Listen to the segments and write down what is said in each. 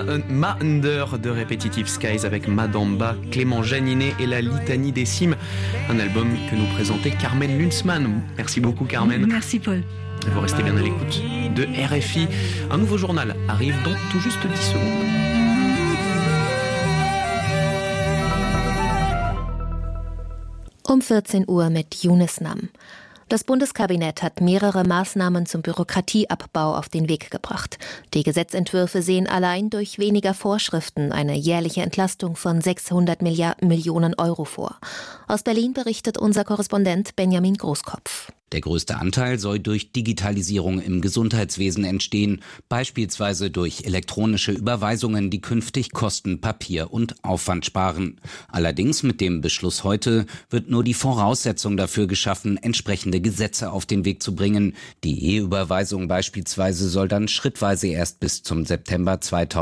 Ma Under de Repetitive Skies avec Madamba, Clément Janinet et la Litanie des Cimes. Un album que nous présentait Carmen Lunzmann. Merci beaucoup Carmen. Merci Paul. Vous restez bien à l'écoute de RFI. Un nouveau journal arrive dans tout juste 10 secondes. Um 14 Uhr mit Yunus Nam. Das Bundeskabinett hat mehrere Maßnahmen zum Bürokratieabbau auf den Weg gebracht. Die Gesetzentwürfe sehen allein durch weniger Vorschriften eine jährliche Entlastung von 600 Millionen Euro vor. Aus Berlin berichtet unser Korrespondent Benjamin Großkopf. Der größte Anteil soll durch Digitalisierung im Gesundheitswesen entstehen, beispielsweise durch elektronische Überweisungen, die künftig Kosten, Papier und Aufwand sparen. Allerdings mit dem Beschluss heute wird nur die Voraussetzung dafür geschaffen, entsprechende Gesetze auf den Weg zu bringen. Die E-Überweisung beispielsweise soll dann schrittweise erst bis zum September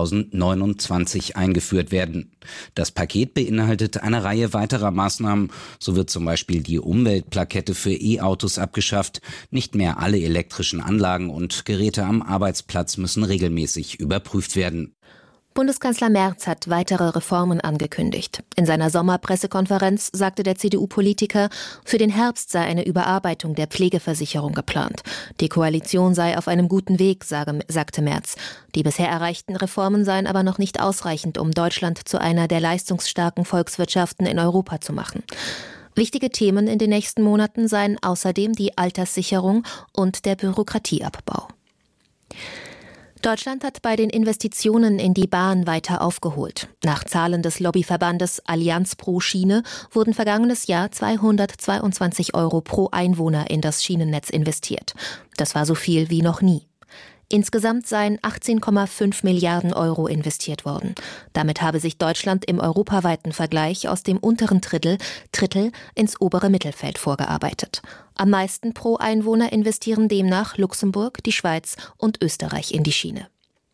2029 eingeführt werden. Das Paket beinhaltet eine Reihe weiterer Maßnahmen. So wird zum Beispiel die Umweltplakette für E-Autos abgeschafft. Nicht mehr alle elektrischen Anlagen und Geräte am Arbeitsplatz müssen regelmäßig überprüft werden. Bundeskanzler Merz hat weitere Reformen angekündigt. In seiner Sommerpressekonferenz sagte der CDU-Politiker, für den Herbst sei eine Überarbeitung der Pflegeversicherung geplant. Die Koalition sei auf einem guten Weg, sagte Merz. Die bisher erreichten Reformen seien aber noch nicht ausreichend, um Deutschland zu einer der leistungsstarken Volkswirtschaften in Europa zu machen. Wichtige Themen in den nächsten Monaten seien außerdem die Alterssicherung und der Bürokratieabbau. Deutschland hat bei den Investitionen in die Bahn weiter aufgeholt. Nach Zahlen des Lobbyverbandes Allianz pro Schiene wurden vergangenes Jahr 222 Euro pro Einwohner in das Schienennetz investiert. Das war so viel wie noch nie. Insgesamt seien 18,5 Milliarden Euro investiert worden. Damit habe sich Deutschland im europaweiten Vergleich aus dem unteren Drittel ins obere Mittelfeld vorgearbeitet. Am meisten pro Einwohner investieren demnach Luxemburg, die Schweiz und Österreich in die Schiene.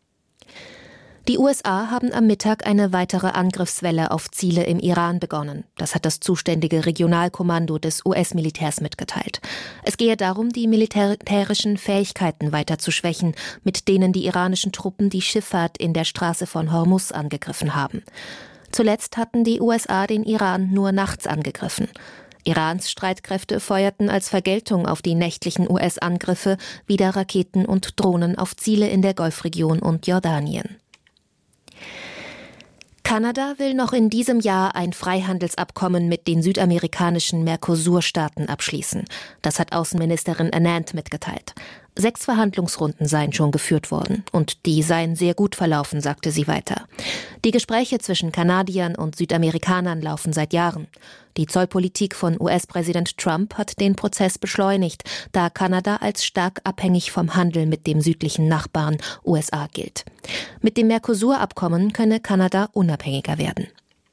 Die USA haben am Mittag eine weitere Angriffswelle auf Ziele im Iran begonnen. Das hat das zuständige Regionalkommando des US-Militärs mitgeteilt. Es gehe darum, die militärischen Fähigkeiten weiter zu schwächen, mit denen die iranischen Truppen die Schifffahrt in der Straße von Hormuz angegriffen haben. Zuletzt hatten die USA den Iran nur nachts angegriffen. Irans Streitkräfte feuerten als Vergeltung auf die nächtlichen US-Angriffe wieder Raketen und Drohnen auf Ziele in der Golfregion und Jordanien. Kanada will noch in diesem Jahr ein Freihandelsabkommen mit den südamerikanischen Mercosur-Staaten abschließen. Das hat Außenministerin Anand mitgeteilt. 6 Verhandlungsrunden seien schon geführt worden und die seien sehr gut verlaufen, sagte sie weiter. Die Gespräche zwischen Kanadiern und Südamerikanern laufen seit Jahren. Die Zollpolitik von US-Präsident Trump hat den Prozess beschleunigt, da Kanada als stark abhängig vom Handel mit dem südlichen Nachbarn USA gilt. Mit dem Mercosur-Abkommen könne Kanada unabhängiger werden.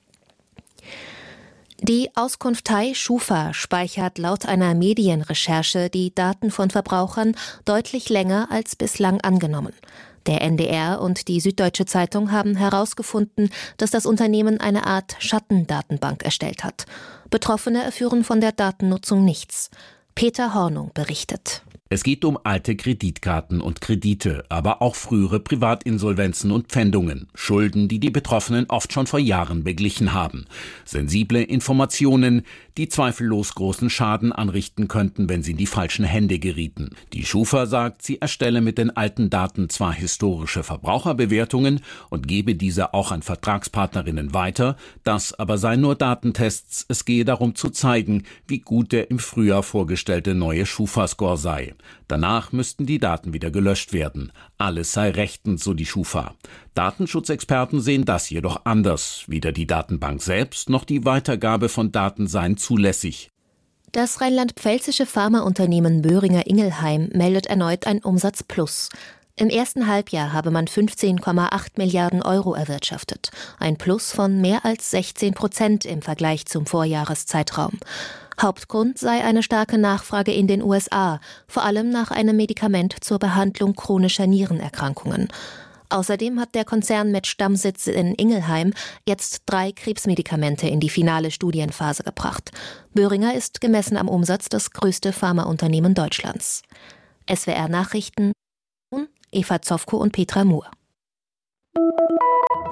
Die Auskunftei Schufa speichert laut einer Medienrecherche die Daten von Verbrauchern deutlich länger als bislang angenommen. Der NDR und die Süddeutsche Zeitung haben herausgefunden, dass das Unternehmen eine Art Schattendatenbank erstellt hat. Betroffene erführen von der Datennutzung nichts. Peter Hornung berichtet. Es geht um alte Kreditkarten und Kredite, aber auch frühere Privatinsolvenzen und Pfändungen, Schulden, die die Betroffenen oft schon vor Jahren beglichen haben. Sensible Informationen, die zweifellos großen Schaden anrichten könnten, wenn sie in die falschen Hände gerieten. Die Schufa sagt, sie erstelle mit den alten Daten zwar historische Verbraucherbewertungen und gebe diese auch an Vertragspartnerinnen weiter, das aber seien nur Datentests, es gehe darum zu zeigen, wie gut der im Frühjahr vorgestellte neue Schufa-Score sei. Danach müssten die Daten wieder gelöscht werden. Alles sei rechtens, so die Schufa. Datenschutzexperten sehen das jedoch anders. Weder die Datenbank selbst noch die Weitergabe von Daten seien zulässig. Das rheinland-pfälzische Pharmaunternehmen Boehringer Ingelheim meldet erneut ein Umsatzplus. Im ersten Halbjahr habe man 15,8 Milliarden Euro erwirtschaftet. Ein Plus von mehr als 16% im Vergleich zum Vorjahreszeitraum. Hauptgrund sei eine starke Nachfrage in den USA, vor allem nach einem Medikament zur Behandlung chronischer Nierenerkrankungen. Außerdem hat der Konzern mit Stammsitz in Ingelheim jetzt 3 Krebsmedikamente in die finale Studienphase gebracht. Boehringer ist gemessen am Umsatz das größte Pharmaunternehmen Deutschlands. SWR Nachrichten, Eva Zofko und Petra Muhr.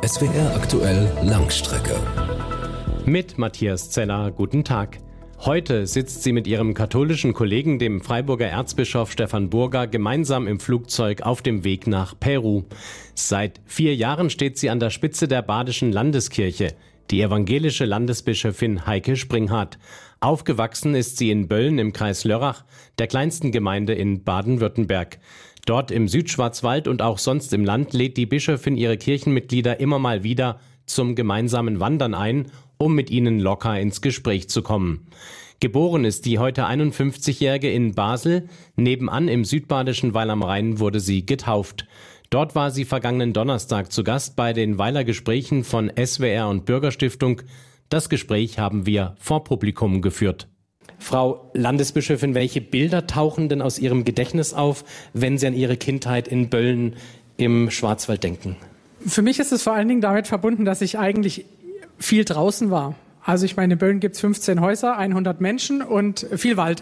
SWR aktuell Langstrecke. Mit Matthias Zeller, guten Tag. Heute sitzt sie mit ihrem katholischen Kollegen, dem Freiburger Erzbischof Stefan Burger, gemeinsam im Flugzeug auf dem Weg nach Peru. Seit 4 Jahren steht sie an der Spitze der Badischen Landeskirche, die evangelische Landesbischöfin Heike Springhardt. Aufgewachsen ist sie in Bölln im Kreis Lörrach, der kleinsten Gemeinde in Baden-Württemberg. Dort im Südschwarzwald und auch sonst im Land lädt die Bischöfin ihre Kirchenmitglieder immer mal wieder zum gemeinsamen Wandern ein, um mit ihnen locker ins Gespräch zu kommen. Geboren ist die heute 51-Jährige in Basel. Nebenan im südbadischen Weil am Rhein wurde sie getauft. Dort war sie vergangenen Donnerstag zu Gast bei den Weiler Gesprächen von SWR und Bürgerstiftung. Das Gespräch haben wir vor Publikum geführt. Frau Landesbischöfin, welche Bilder tauchen denn aus Ihrem Gedächtnis auf, wenn Sie an Ihre Kindheit in Bölln im Schwarzwald denken? Für mich ist es vor allen Dingen damit verbunden, dass ich eigentlich viel draußen war. Also ich meine, in Bölln gibt es 15 Häuser, 100 Menschen und viel Wald.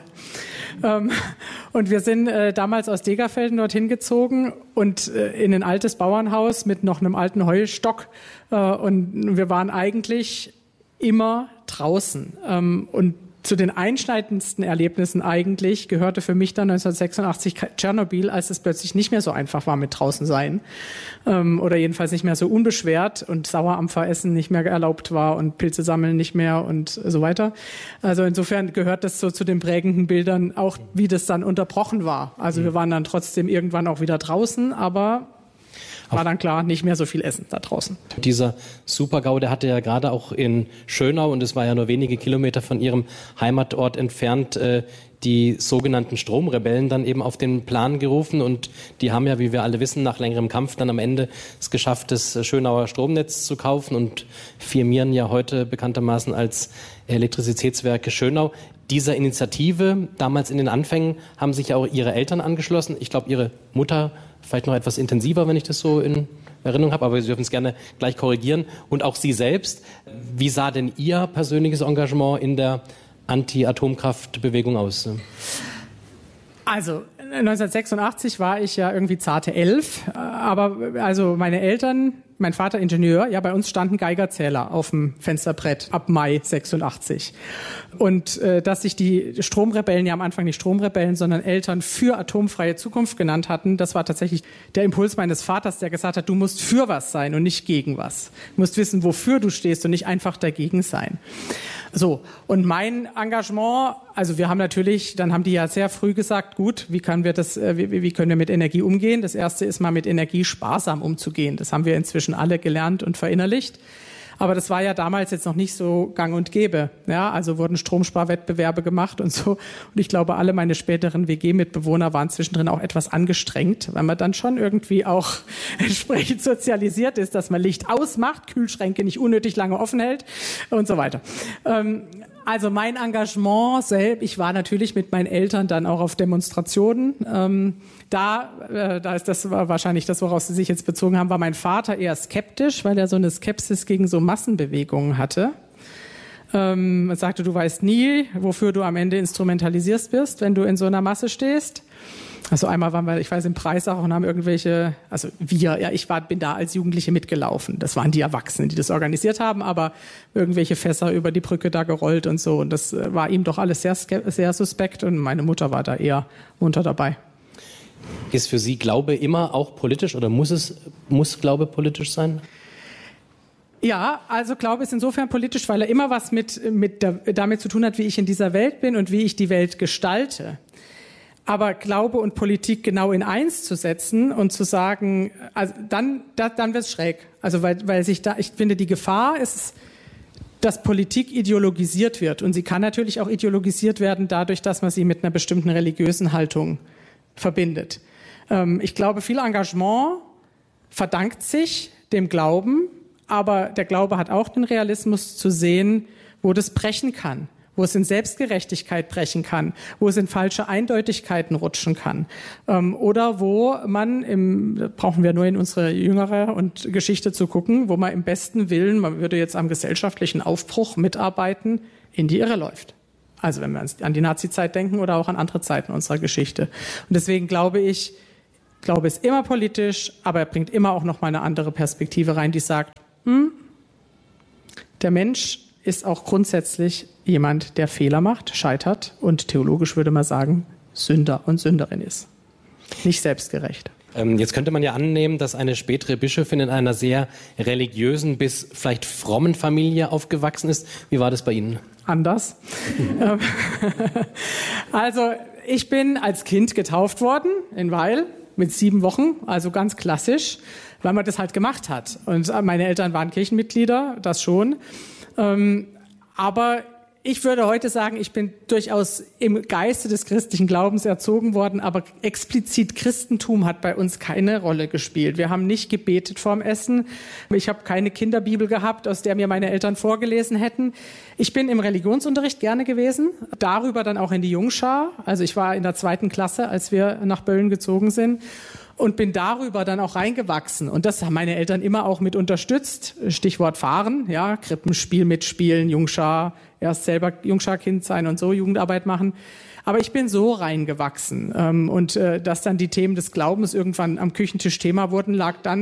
Und wir sind damals aus Degerfelden dorthin gezogen und in ein altes Bauernhaus mit noch einem alten Heustock. Und wir waren eigentlich immer draußen. Und zu den einschneidendsten Erlebnissen eigentlich gehörte für mich dann 1986 Tschernobyl, als es plötzlich nicht mehr so einfach war mit draußen sein. Oder jedenfalls nicht mehr so unbeschwert und Sauerampfer essen nicht mehr erlaubt war und Pilze sammeln nicht mehr und so weiter. Also insofern gehört das so zu den prägenden Bildern auch, wie das dann unterbrochen war. Also wir waren dann trotzdem irgendwann auch wieder draußen, aber war dann klar, nicht mehr so viel Essen da draußen. Dieser Super-GAU, der hatte ja gerade auch in Schönau, und es war ja nur wenige Kilometer von Ihrem Heimatort entfernt, die sogenannten Stromrebellen dann eben auf den Plan gerufen. Und die haben ja, wie wir alle wissen, nach längerem Kampf dann am Ende es geschafft, das Schönauer Stromnetz zu kaufen und firmieren ja heute bekanntermaßen als Elektrizitätswerke Schönau. Dieser Initiative, damals in den Anfängen, haben sich ja auch Ihre Eltern angeschlossen. Ich glaube, Ihre Mutter vielleicht noch etwas intensiver, wenn ich das so in Erinnerung habe, aber Sie dürfen es gerne gleich korrigieren. Und auch Sie selbst, wie sah denn Ihr persönliches Engagement in der Anti-Atomkraft-Bewegung aus? Also 1986 war ich ja irgendwie zarte 11, aber also meine Eltern, mein Vater Ingenieur, ja, bei uns standen Geigerzähler auf dem Fensterbrett ab Mai 86. Und dass sich die Stromrebellen ja am Anfang nicht Stromrebellen, sondern Eltern für atomfreie Zukunft genannt hatten, das war tatsächlich der Impuls meines Vaters, der gesagt hat, du musst für was sein und nicht gegen was. Du musst wissen, wofür du stehst und nicht einfach dagegen sein. So, und mein Engagement, also wir haben natürlich, dann haben die ja sehr früh gesagt, gut, wie können wir mit Energie umgehen? Das erste ist mal mit Energie sparsam umzugehen. Das haben wir inzwischen alle gelernt und verinnerlicht. Aber das war ja damals jetzt noch nicht so gang und gäbe. Ja, also wurden Stromsparwettbewerbe gemacht und so. Und ich glaube, alle meine späteren WG-Mitbewohner waren zwischendrin auch etwas angestrengt, weil man dann schon irgendwie auch entsprechend sozialisiert ist, dass man Licht ausmacht, Kühlschränke nicht unnötig lange offen hält und so weiter. Also mein Engagement selbst, ich war natürlich mit meinen Eltern dann auch auf Demonstrationen. Das war wahrscheinlich das, woraus Sie sich jetzt bezogen haben, war mein Vater eher skeptisch, weil er so eine Skepsis gegen so Massenbewegungen hatte. Er sagte, du weißt nie, wofür du am Ende instrumentalisiert wirst, wenn du in so einer Masse stehst. Also einmal waren wir, ich weiß, im Preisach und haben irgendwelche, also bin da als Jugendliche mitgelaufen. Das waren die Erwachsenen, die das organisiert haben, aber irgendwelche Fässer über die Brücke da gerollt und so. Und das war ihm doch alles sehr, sehr suspekt und meine Mutter war da eher munter dabei. Ist für Sie Glaube immer auch politisch oder muss Glaube politisch sein? Ja, also Glaube ist insofern politisch, weil er immer was damit zu tun hat, wie ich in dieser Welt bin und wie ich die Welt gestalte. Aber Glaube und Politik genau in eins zu setzen und zu sagen, also dann wird's schräg. Also ich finde, die Gefahr ist, dass Politik ideologisiert wird. Und sie kann natürlich auch ideologisiert werden dadurch, dass man sie mit einer bestimmten religiösen Haltung verbindet. Ich glaube, viel Engagement verdankt sich dem Glauben, aber der Glaube hat auch den Realismus zu sehen, wo das brechen kann, wo es in Selbstgerechtigkeit brechen kann, wo es in falsche Eindeutigkeiten rutschen kann. Oder wo man, brauchen wir nur in unsere jüngere und Geschichte zu gucken, wo man im besten Willen, man würde jetzt am gesellschaftlichen Aufbruch mitarbeiten, in die Irre läuft. Also wenn wir an die Nazi-Zeit denken oder auch an andere Zeiten unserer Geschichte. Und deswegen Glaube ist immer politisch, aber er bringt immer auch noch mal eine andere Perspektive rein, die sagt, Der Mensch ist auch grundsätzlich jemand, der Fehler macht, scheitert und theologisch würde man sagen, Sünder und Sünderin ist. Nicht selbstgerecht. Jetzt könnte man ja annehmen, dass eine spätere Bischöfin in einer sehr religiösen bis vielleicht frommen Familie aufgewachsen ist. Wie war das bei Ihnen? Anders. Also ich bin als Kind getauft worden in Weil mit 7 Wochen, also ganz klassisch, weil man das halt gemacht hat. Und meine Eltern waren Kirchenmitglieder, das schon. Aber ich würde heute sagen, ich bin durchaus im Geiste des christlichen Glaubens erzogen worden, aber explizit Christentum hat bei uns keine Rolle gespielt. Wir haben nicht gebetet vorm Essen. Ich habe keine Kinderbibel gehabt, aus der mir meine Eltern vorgelesen hätten. Ich bin im Religionsunterricht gerne gewesen, darüber dann auch in die Jungschar. Also ich war in der 2. Klasse, als wir nach Bölln gezogen sind. Und bin darüber dann auch reingewachsen. Und das haben meine Eltern immer auch mit unterstützt. Stichwort Fahren, ja, Krippenspiel mitspielen, Jungschar, erst selber Jungscharkind sein und so Jugendarbeit machen. Aber ich bin so reingewachsen. Und dass dann die Themen des Glaubens irgendwann am Küchentisch Thema wurden,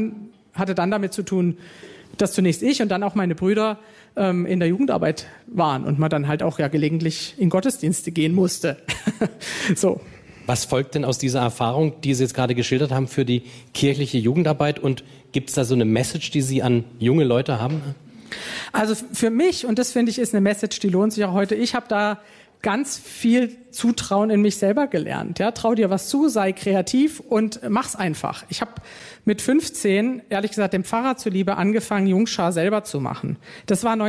hatte dann damit zu tun, dass zunächst ich und dann auch meine Brüder in der Jugendarbeit waren und man dann halt auch ja gelegentlich in Gottesdienste gehen musste. So. Was folgt denn aus dieser Erfahrung, die Sie jetzt gerade geschildert haben, für die kirchliche Jugendarbeit? Und gibt es da so eine Message, die Sie an junge Leute haben? Also für mich, und das finde ich ist eine Message, die lohnt sich auch heute, ich habe da ganz viel Zutrauen in mich selber gelernt. Ja, trau dir was zu, sei kreativ und mach's einfach. Ich habe mit 15, ehrlich gesagt, dem Pfarrer zuliebe angefangen, Jungschar selber zu machen. Das war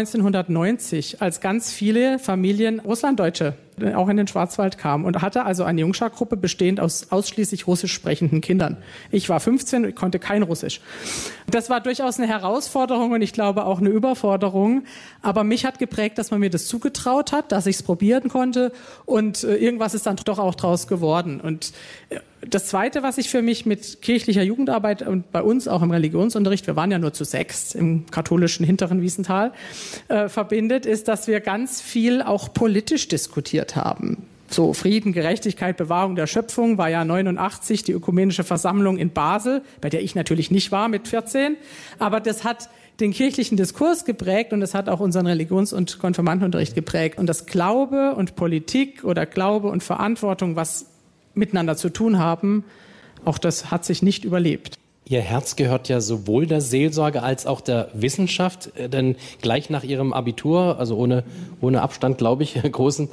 1990, als ganz viele Familien Russlanddeutsche auch in den Schwarzwald kamen und hatte also eine Jungschar-Gruppe bestehend aus ausschließlich russisch sprechenden Kindern. Ich war 15 und ich konnte kein Russisch. Das war durchaus eine Herausforderung und ich glaube auch eine Überforderung. Aber mich hat geprägt, dass man mir das zugetraut hat, dass ich es probieren konnte und irgendwas ist dann doch auch draus geworden. Und das Zweite, was ich für mich mit kirchlicher Jugendarbeit und bei uns auch im Religionsunterricht, wir waren ja nur zu 6 im katholischen hinteren Wiesental, verbindet, ist, dass wir ganz viel auch politisch diskutiert haben. So Frieden, Gerechtigkeit, Bewahrung der Schöpfung war ja 89 die Ökumenische Versammlung in Basel, bei der ich natürlich nicht war mit 14, aber das hat den kirchlichen Diskurs geprägt und es hat auch unseren Religions- und Konfirmandenunterricht geprägt. Und das Glaube und Politik oder Glaube und Verantwortung, was miteinander zu tun haben, auch das hat sich nicht überlebt. Ihr Herz gehört ja sowohl der Seelsorge als auch der Wissenschaft, denn gleich nach Ihrem Abitur, also ohne Abstand, glaube ich, großen,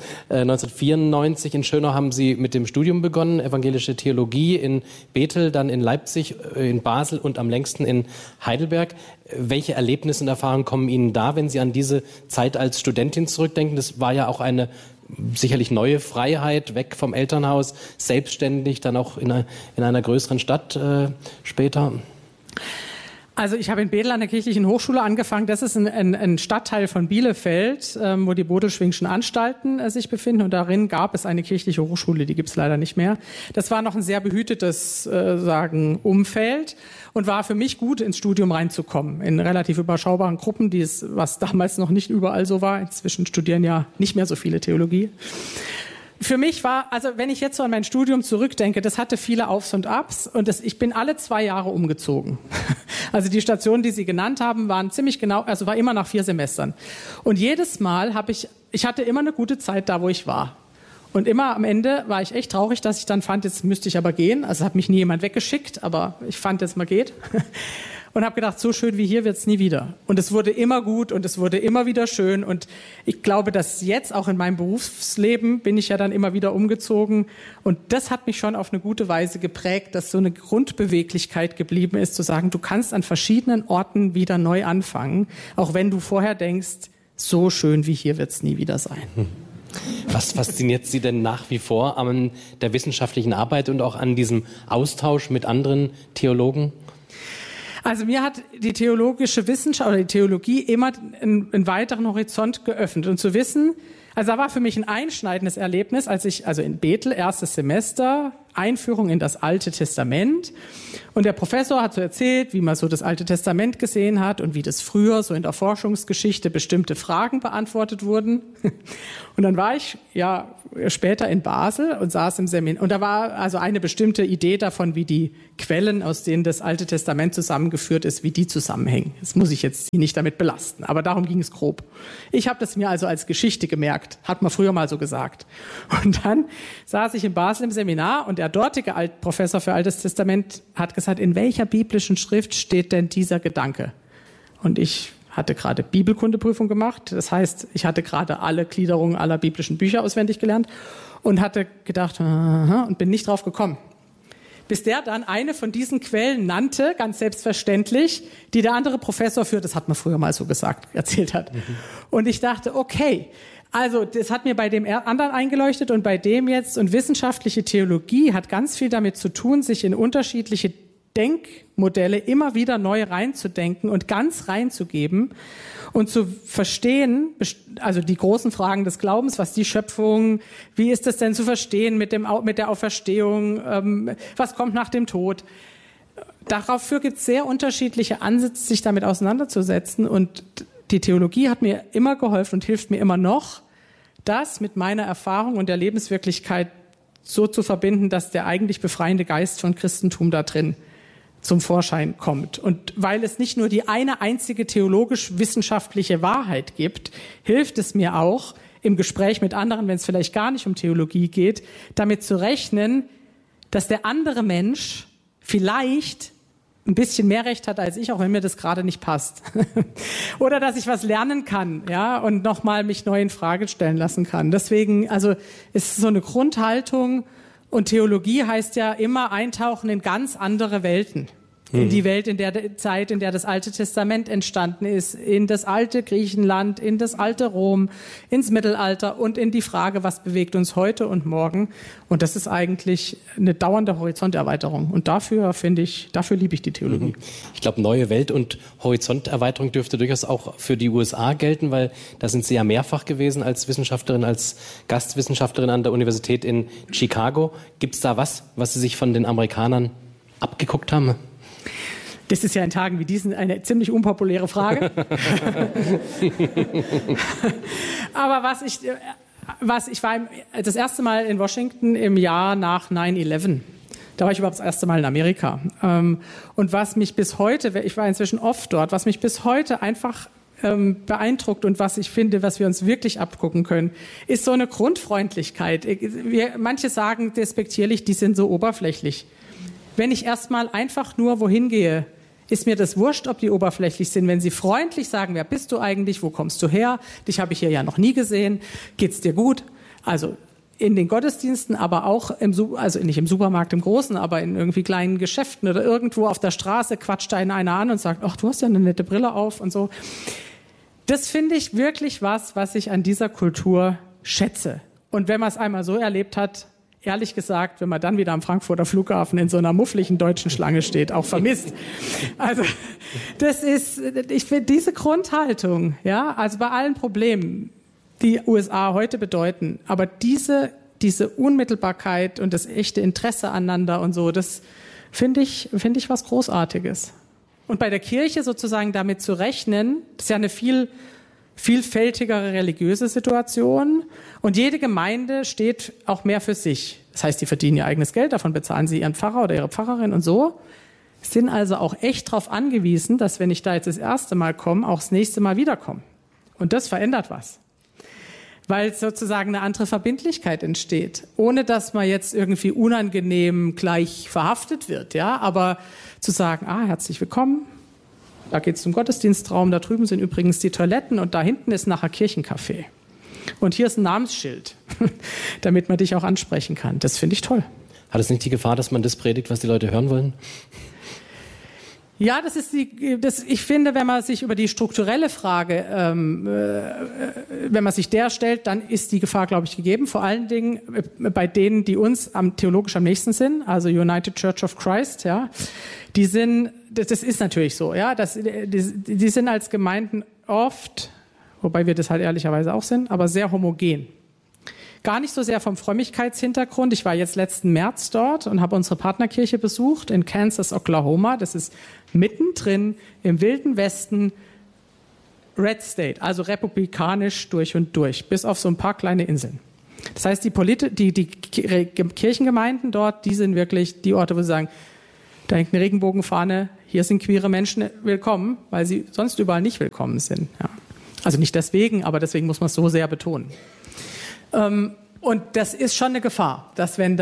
1994 in Schönau haben Sie mit dem Studium begonnen, evangelische Theologie in Bethel, dann in Leipzig, in Basel und am längsten in Heidelberg. Welche Erlebnisse und Erfahrungen kommen Ihnen da, wenn Sie an diese Zeit als Studentin zurückdenken? Das war ja auch eine sicherlich neue Freiheit, weg vom Elternhaus, selbstständig, dann auch in einer größeren Stadt später. Also ich habe in Bethel an der kirchlichen Hochschule angefangen. Das ist ein Stadtteil von Bielefeld, wo die Bodelschwingschen Anstalten sich befinden. Und darin gab es eine kirchliche Hochschule, die gibt es leider nicht mehr. Das war noch ein sehr behütetes Umfeld und war für mich gut, ins Studium reinzukommen. In relativ überschaubaren Gruppen, was damals noch nicht überall so war. Inzwischen studieren ja nicht mehr so viele Theologie. Für mich war, also wenn ich jetzt so an mein Studium zurückdenke, das hatte viele Aufs und Abs und ich bin alle 2 Jahre umgezogen. Also die Stationen, die Sie genannt haben, waren ziemlich genau, also war immer nach 4 Semestern. Und jedes Mal ich hatte immer eine gute Zeit da, wo ich war. Und immer am Ende war ich echt traurig, dass ich dann fand, jetzt müsste ich aber gehen. Also hat mich nie jemand weggeschickt, aber ich fand, jetzt mal geht. Und habe gedacht, so schön wie hier wird's nie wieder. Und es wurde immer gut und es wurde immer wieder schön. Und ich glaube, dass jetzt auch in meinem Berufsleben bin ich ja dann immer wieder umgezogen. Und das hat mich schon auf eine gute Weise geprägt, dass so eine Grundbeweglichkeit geblieben ist, zu sagen, du kannst an verschiedenen Orten wieder neu anfangen, auch wenn du vorher denkst, so schön wie hier wird's nie wieder sein. Was fasziniert Sie denn nach wie vor an der wissenschaftlichen Arbeit und auch an diesem Austausch mit anderen Theologen? Also mir hat die theologische Wissenschaft oder die Theologie immer einen weiteren Horizont geöffnet. Und zu wissen, also da war für mich ein einschneidendes Erlebnis, als ich, also in Bethel, erstes Semester, Einführung in das Alte Testament. Und der Professor hat so erzählt, wie man so das Alte Testament gesehen hat und wie das früher so in der Forschungsgeschichte bestimmte Fragen beantwortet wurden. Und dann war ich ja später in Basel und saß im Seminar. Und da war also eine bestimmte Idee davon, wie die Quellen, aus denen das Alte Testament zusammengeführt ist, wie die zusammenhängen. Das muss ich jetzt nicht damit belasten, aber darum ging es grob. Ich habe das mir also als Geschichte gemerkt, hat man früher mal so gesagt. Und dann saß ich in Basel im Seminar und der dortige Professor für Altes Testament hat gesagt, in welcher biblischen Schrift steht denn dieser Gedanke? Und ich hatte gerade Bibelkundeprüfung gemacht. Das heißt, ich hatte gerade alle Gliederungen aller biblischen Bücher auswendig gelernt und hatte gedacht, und bin nicht drauf gekommen. Bis der dann eine von diesen Quellen nannte, ganz selbstverständlich, die der andere Professor für, das hat man früher mal so gesagt, erzählt hat. Und ich dachte, okay, also das hat mir bei dem anderen eingeleuchtet und bei dem jetzt. Und wissenschaftliche Theologie hat ganz viel damit zu tun, sich in unterschiedliche Denkmodelle immer wieder neu reinzudenken und ganz reinzugeben und zu verstehen, also die großen Fragen des Glaubens, was die Schöpfung, wie ist das denn zu verstehen mit der Auferstehung, was kommt nach dem Tod. Dafür gibt es sehr unterschiedliche Ansätze, sich damit auseinanderzusetzen, und die Theologie hat mir immer geholfen und hilft mir immer noch, das mit meiner Erfahrung und der Lebenswirklichkeit so zu verbinden, dass der eigentlich befreiende Geist von Christentum da drin zum Vorschein kommt. Und weil es nicht nur die eine einzige theologisch-wissenschaftliche Wahrheit gibt, hilft es mir auch, im Gespräch mit anderen, wenn es vielleicht gar nicht um Theologie geht, damit zu rechnen, dass der andere Mensch vielleicht ein bisschen mehr Recht hat als ich, auch wenn mir das gerade nicht passt. Oder dass ich was lernen kann, ja, und nochmal mich neu in Frage stellen lassen kann. Deswegen, also, ist so eine Grundhaltung. Und Theologie heißt ja immer eintauchen in ganz andere Welten. In die Welt, in der Zeit, in der das Alte Testament entstanden ist, in das alte Griechenland, in das alte Rom, ins Mittelalter und in die Frage, was bewegt uns heute und morgen. Und das ist eigentlich eine dauernde Horizonterweiterung. Und dafür liebe ich die Theologie. Ich glaube, neue Welt- und Horizonterweiterung dürfte durchaus auch für die USA gelten, weil da sind Sie ja mehrfach gewesen als Wissenschaftlerin, als Gastwissenschaftlerin an der Universität in Chicago. Gibt es da was Sie sich von den Amerikanern abgeguckt haben? Das ist ja in Tagen wie diesen eine ziemlich unpopuläre Frage. Aber ich war das erste Mal in Washington im Jahr nach 9/11. Da war ich überhaupt das erste Mal in Amerika. Und was mich bis heute, ich war inzwischen oft dort, was mich bis heute einfach beeindruckt und was ich finde, was wir uns wirklich abgucken können, ist so eine Grundfreundlichkeit. Manche sagen despektierlich, die sind so oberflächlich. Wenn ich erstmal einfach nur wohin gehe, ist mir das wurscht, ob die oberflächlich sind. Wenn sie freundlich sagen, wer bist du eigentlich, wo kommst du her, dich habe ich hier ja noch nie gesehen, geht's dir gut? Also in den Gottesdiensten, aber auch also nicht im Supermarkt im Großen, aber in irgendwie kleinen Geschäften oder irgendwo auf der Straße quatscht einen einer an und sagt, ach, du hast ja eine nette Brille auf und so. Das finde ich wirklich was ich an dieser Kultur schätze. Und wenn man es einmal so erlebt hat, ehrlich gesagt, wenn man dann wieder am Frankfurter Flughafen in so einer muffligen deutschen Schlange steht, auch vermisst. Also ich finde diese Grundhaltung, ja, also bei allen Problemen, die USA heute bedeuten, aber diese Unmittelbarkeit und das echte Interesse aneinander und so, das finde ich was Großartiges. Und bei der Kirche sozusagen damit zu rechnen, das ist ja eine vielfältigere religiöse Situation, und jede Gemeinde steht auch mehr für sich. Das heißt, die verdienen ihr eigenes Geld, davon bezahlen sie ihren Pfarrer oder ihre Pfarrerin und so. Sind also auch echt darauf angewiesen, dass, wenn ich da jetzt das erste Mal komme, auch das nächste Mal wiederkomme. Und das verändert was. Weil sozusagen eine andere Verbindlichkeit entsteht, ohne dass man jetzt irgendwie unangenehm gleich verhaftet wird, ja, aber zu sagen, herzlich willkommen, da geht's zum Gottesdienstraum, da drüben sind übrigens die Toiletten und da hinten ist nachher Kirchencafé. Und hier ist ein Namensschild, damit man dich auch ansprechen kann. Das finde ich toll. Hat es nicht die Gefahr, dass man das predigt, was die Leute hören wollen? Ja, ich finde, wenn man sich über die strukturelle Frage, wenn man sich der stellt, dann ist die Gefahr, glaube ich, gegeben. Vor allen Dingen bei denen, die uns theologisch am nächsten sind, also United Church of Christ, ja, das ist natürlich so, ja, die sind als Gemeinden oft, wobei wir das halt ehrlicherweise auch sind, aber sehr homogen. Gar nicht so sehr vom Frömmigkeitshintergrund. Ich war jetzt letzten März dort und habe unsere Partnerkirche besucht in Kansas, Oklahoma. Das ist mittendrin im Wilden Westen, Red State, also republikanisch durch und durch, bis auf so ein paar kleine Inseln. Das heißt, die Kirchengemeinden dort, die sind wirklich die Orte, wo sie sagen, da hängt eine Regenbogenfahne, hier sind queere Menschen willkommen, weil sie sonst überall nicht willkommen sind. Ja. Also nicht deswegen, aber deswegen muss man es so sehr betonen. Und das ist schon eine Gefahr, dass wenn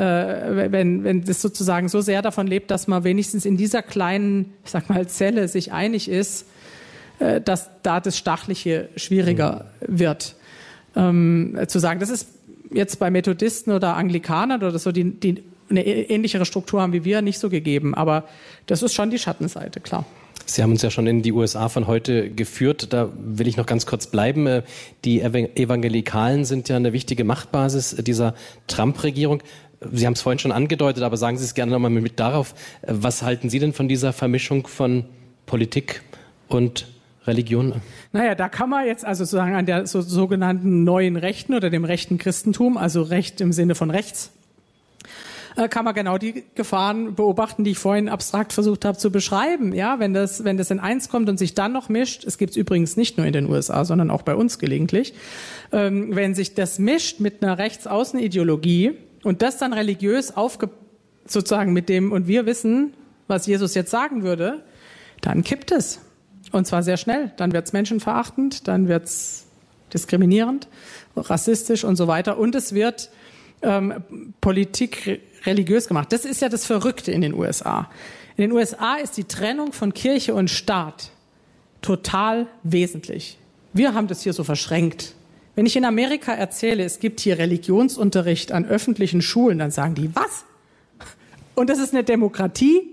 das sozusagen so sehr davon lebt, dass man wenigstens in dieser kleinen, ich sag mal, Zelle sich einig ist, dass da das Stachliche schwieriger wird. Zu sagen, das ist jetzt bei Methodisten oder Anglikanern oder so, die eine ähnlichere Struktur haben wie wir, nicht so gegeben. Aber das ist schon die Schattenseite, klar. Sie haben uns ja schon in die USA von heute geführt. Da will ich noch ganz kurz bleiben. Die Evangelikalen sind ja eine wichtige Machtbasis dieser Trump-Regierung. Sie haben es vorhin schon angedeutet, aber sagen Sie es gerne nochmal mit darauf. Was halten Sie denn von dieser Vermischung von Politik und Religion? Naja, da kann man jetzt also sozusagen an der sogenannten neuen Rechten oder dem rechten Christentum, also Recht im Sinne von rechts, kann man genau die Gefahren beobachten, die ich vorhin abstrakt versucht habe zu beschreiben. Ja, wenn das in eins kommt und sich dann noch mischt, es gibt es übrigens nicht nur in den USA, sondern auch bei uns gelegentlich, wenn sich das mischt mit einer Rechtsaußenideologie und das dann religiös sozusagen mit dem, und wir wissen, was Jesus jetzt sagen würde, dann kippt es. Und zwar sehr schnell. Dann wird es menschenverachtend, dann wird es diskriminierend, rassistisch und so weiter. Und es wird Politik religiös gemacht. Das ist ja das Verrückte in den USA. In den USA ist die Trennung von Kirche und Staat total wesentlich. Wir haben das hier so verschränkt. Wenn ich in Amerika erzähle, es gibt hier Religionsunterricht an öffentlichen Schulen, dann sagen die, was? Und das ist eine Demokratie?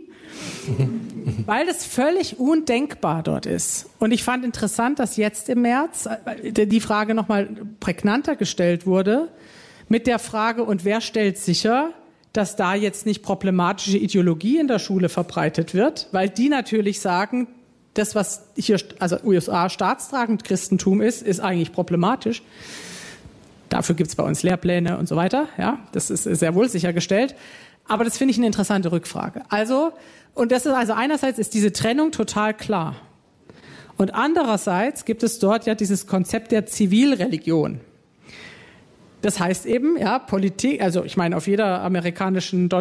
Weil das völlig undenkbar dort ist. Und ich fand interessant, dass jetzt im März die Frage nochmal prägnanter gestellt wurde, mit der Frage, und wer stellt sicher, dass da jetzt nicht problematische Ideologie in der Schule verbreitet wird, weil die natürlich sagen, das, was hier, also USA staatstragend Christentum ist eigentlich problematisch. Dafür gibt es bei uns Lehrpläne und so weiter. Ja, das ist sehr wohl sichergestellt. Aber das finde ich eine interessante Rückfrage. Und das ist also einerseits ist diese Trennung total klar. Und andererseits gibt es dort ja dieses Konzept der Zivilreligion. Das heißt eben, ja, Politik, also ich meine, auf jeder amerikanischen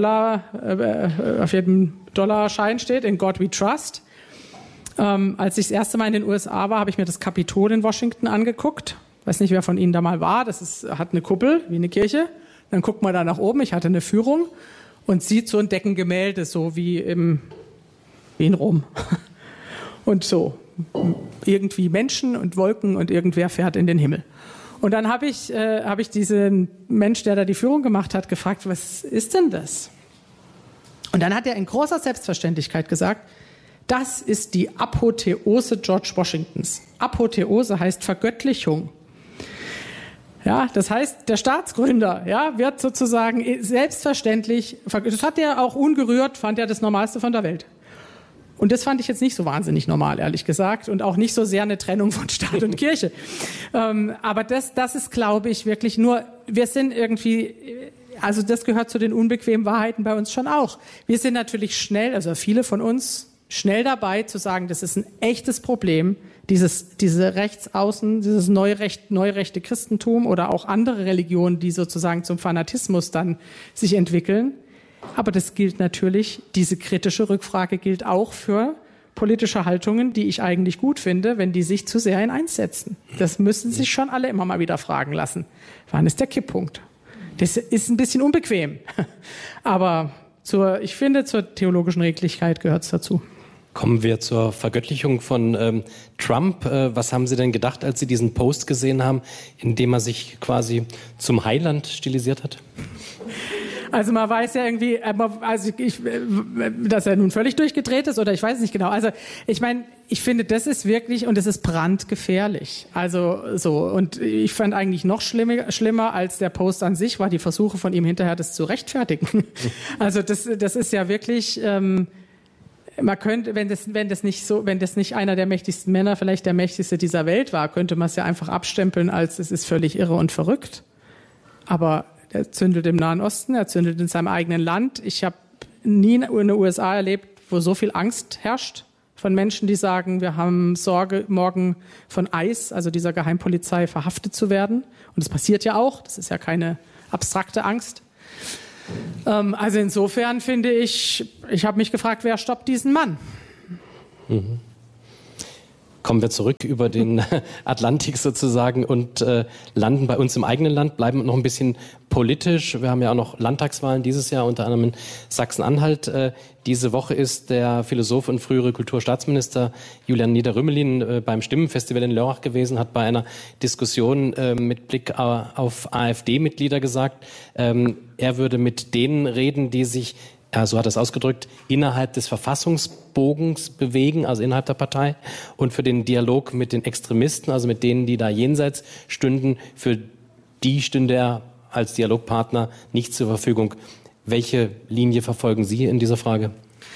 auf jedem Dollarschein steht, in God we trust. Als ich das erste Mal in den USA war, habe ich mir das Kapitol in Washington angeguckt. Weiß nicht, wer von Ihnen da mal war. Hat eine Kuppel, wie eine Kirche. Dann guckt man da nach oben. Ich hatte eine Führung und sieht so ein Deckengemälde, so wie in Rom. Und so irgendwie Menschen und Wolken und irgendwer fährt in den Himmel. Und dann habe ich diesen Mensch, der da die Führung gemacht hat, gefragt, was ist denn das? Und dann hat er in großer Selbstverständlichkeit gesagt, das ist die Apotheose George Washingtons. Apotheose heißt Vergöttlichung. Ja, das heißt, der Staatsgründer, ja, wird sozusagen selbstverständlich, das hat er auch ungerührt, fand er das Normalste von der Welt. Und das fand ich jetzt nicht so wahnsinnig normal, ehrlich gesagt, und auch nicht so sehr eine Trennung von Staat und Kirche. Aber das ist, glaube ich, wirklich nur, wir sind irgendwie, also das gehört zu den unbequemen Wahrheiten bei uns schon auch. Wir sind natürlich schnell, also viele von uns, schnell dabei zu sagen, das ist ein echtes Problem, diese Rechtsaußen, dieses neurechte Christentum oder auch andere Religionen, die sozusagen zum Fanatismus dann sich entwickeln. Aber das gilt natürlich, diese kritische Rückfrage gilt auch für politische Haltungen, die ich eigentlich gut finde, wenn die sich zu sehr in eins setzen. Das müssen sich schon alle immer mal wieder fragen lassen. Wann ist der Kipppunkt? Das ist ein bisschen unbequem. Aber ich finde, zur theologischen Redlichkeit gehört es dazu. Kommen wir zur Vergöttlichung von Trump. Was haben Sie denn gedacht, als Sie diesen Post gesehen haben, in dem er sich quasi zum Heiland stilisiert hat? Also man weiß ja irgendwie, dass er nun völlig durchgedreht ist oder ich weiß es nicht genau. Also ich meine, ich finde, das ist wirklich, und das ist brandgefährlich. Also so, und ich fand eigentlich noch schlimmer als der Post an sich, war die Versuche von ihm hinterher, das zu rechtfertigen. Also das ist ja wirklich, man könnte, wenn das nicht einer der mächtigsten Männer, vielleicht der mächtigste dieser Welt war, könnte man es ja einfach abstempeln als, es ist völlig irre und verrückt. aber er zündelt im Nahen Osten, er zündelt in seinem eigenen Land. Ich habe nie in den USA erlebt, wo so viel Angst herrscht von Menschen, die sagen, wir haben Sorge, morgen von ICE, also dieser Geheimpolizei, verhaftet zu werden. Und das passiert ja auch, das ist ja keine abstrakte Angst. Also insofern finde ich habe mich gefragt, wer stoppt diesen Mann? Mhm. Kommen wir zurück über den Atlantik sozusagen und landen bei uns im eigenen Land, bleiben noch ein bisschen politisch. Wir haben ja auch noch Landtagswahlen dieses Jahr, unter anderem in Sachsen-Anhalt. Diese Woche ist der Philosoph und frühere Kulturstaatsminister Julian Nieder-Rümelin beim Stimmenfestival in Lörrach gewesen, hat bei einer Diskussion mit Blick auf AfD-Mitglieder gesagt, er würde mit denen reden, die sich, so hat er es ausgedrückt, innerhalb des Verfassungsbogens bewegen, also innerhalb der Partei. Und für den Dialog mit den Extremisten, also mit denen, die da jenseits stünden, für die stünde er als Dialogpartner nicht zur Verfügung. Welche Linie verfolgen Sie in dieser Frage?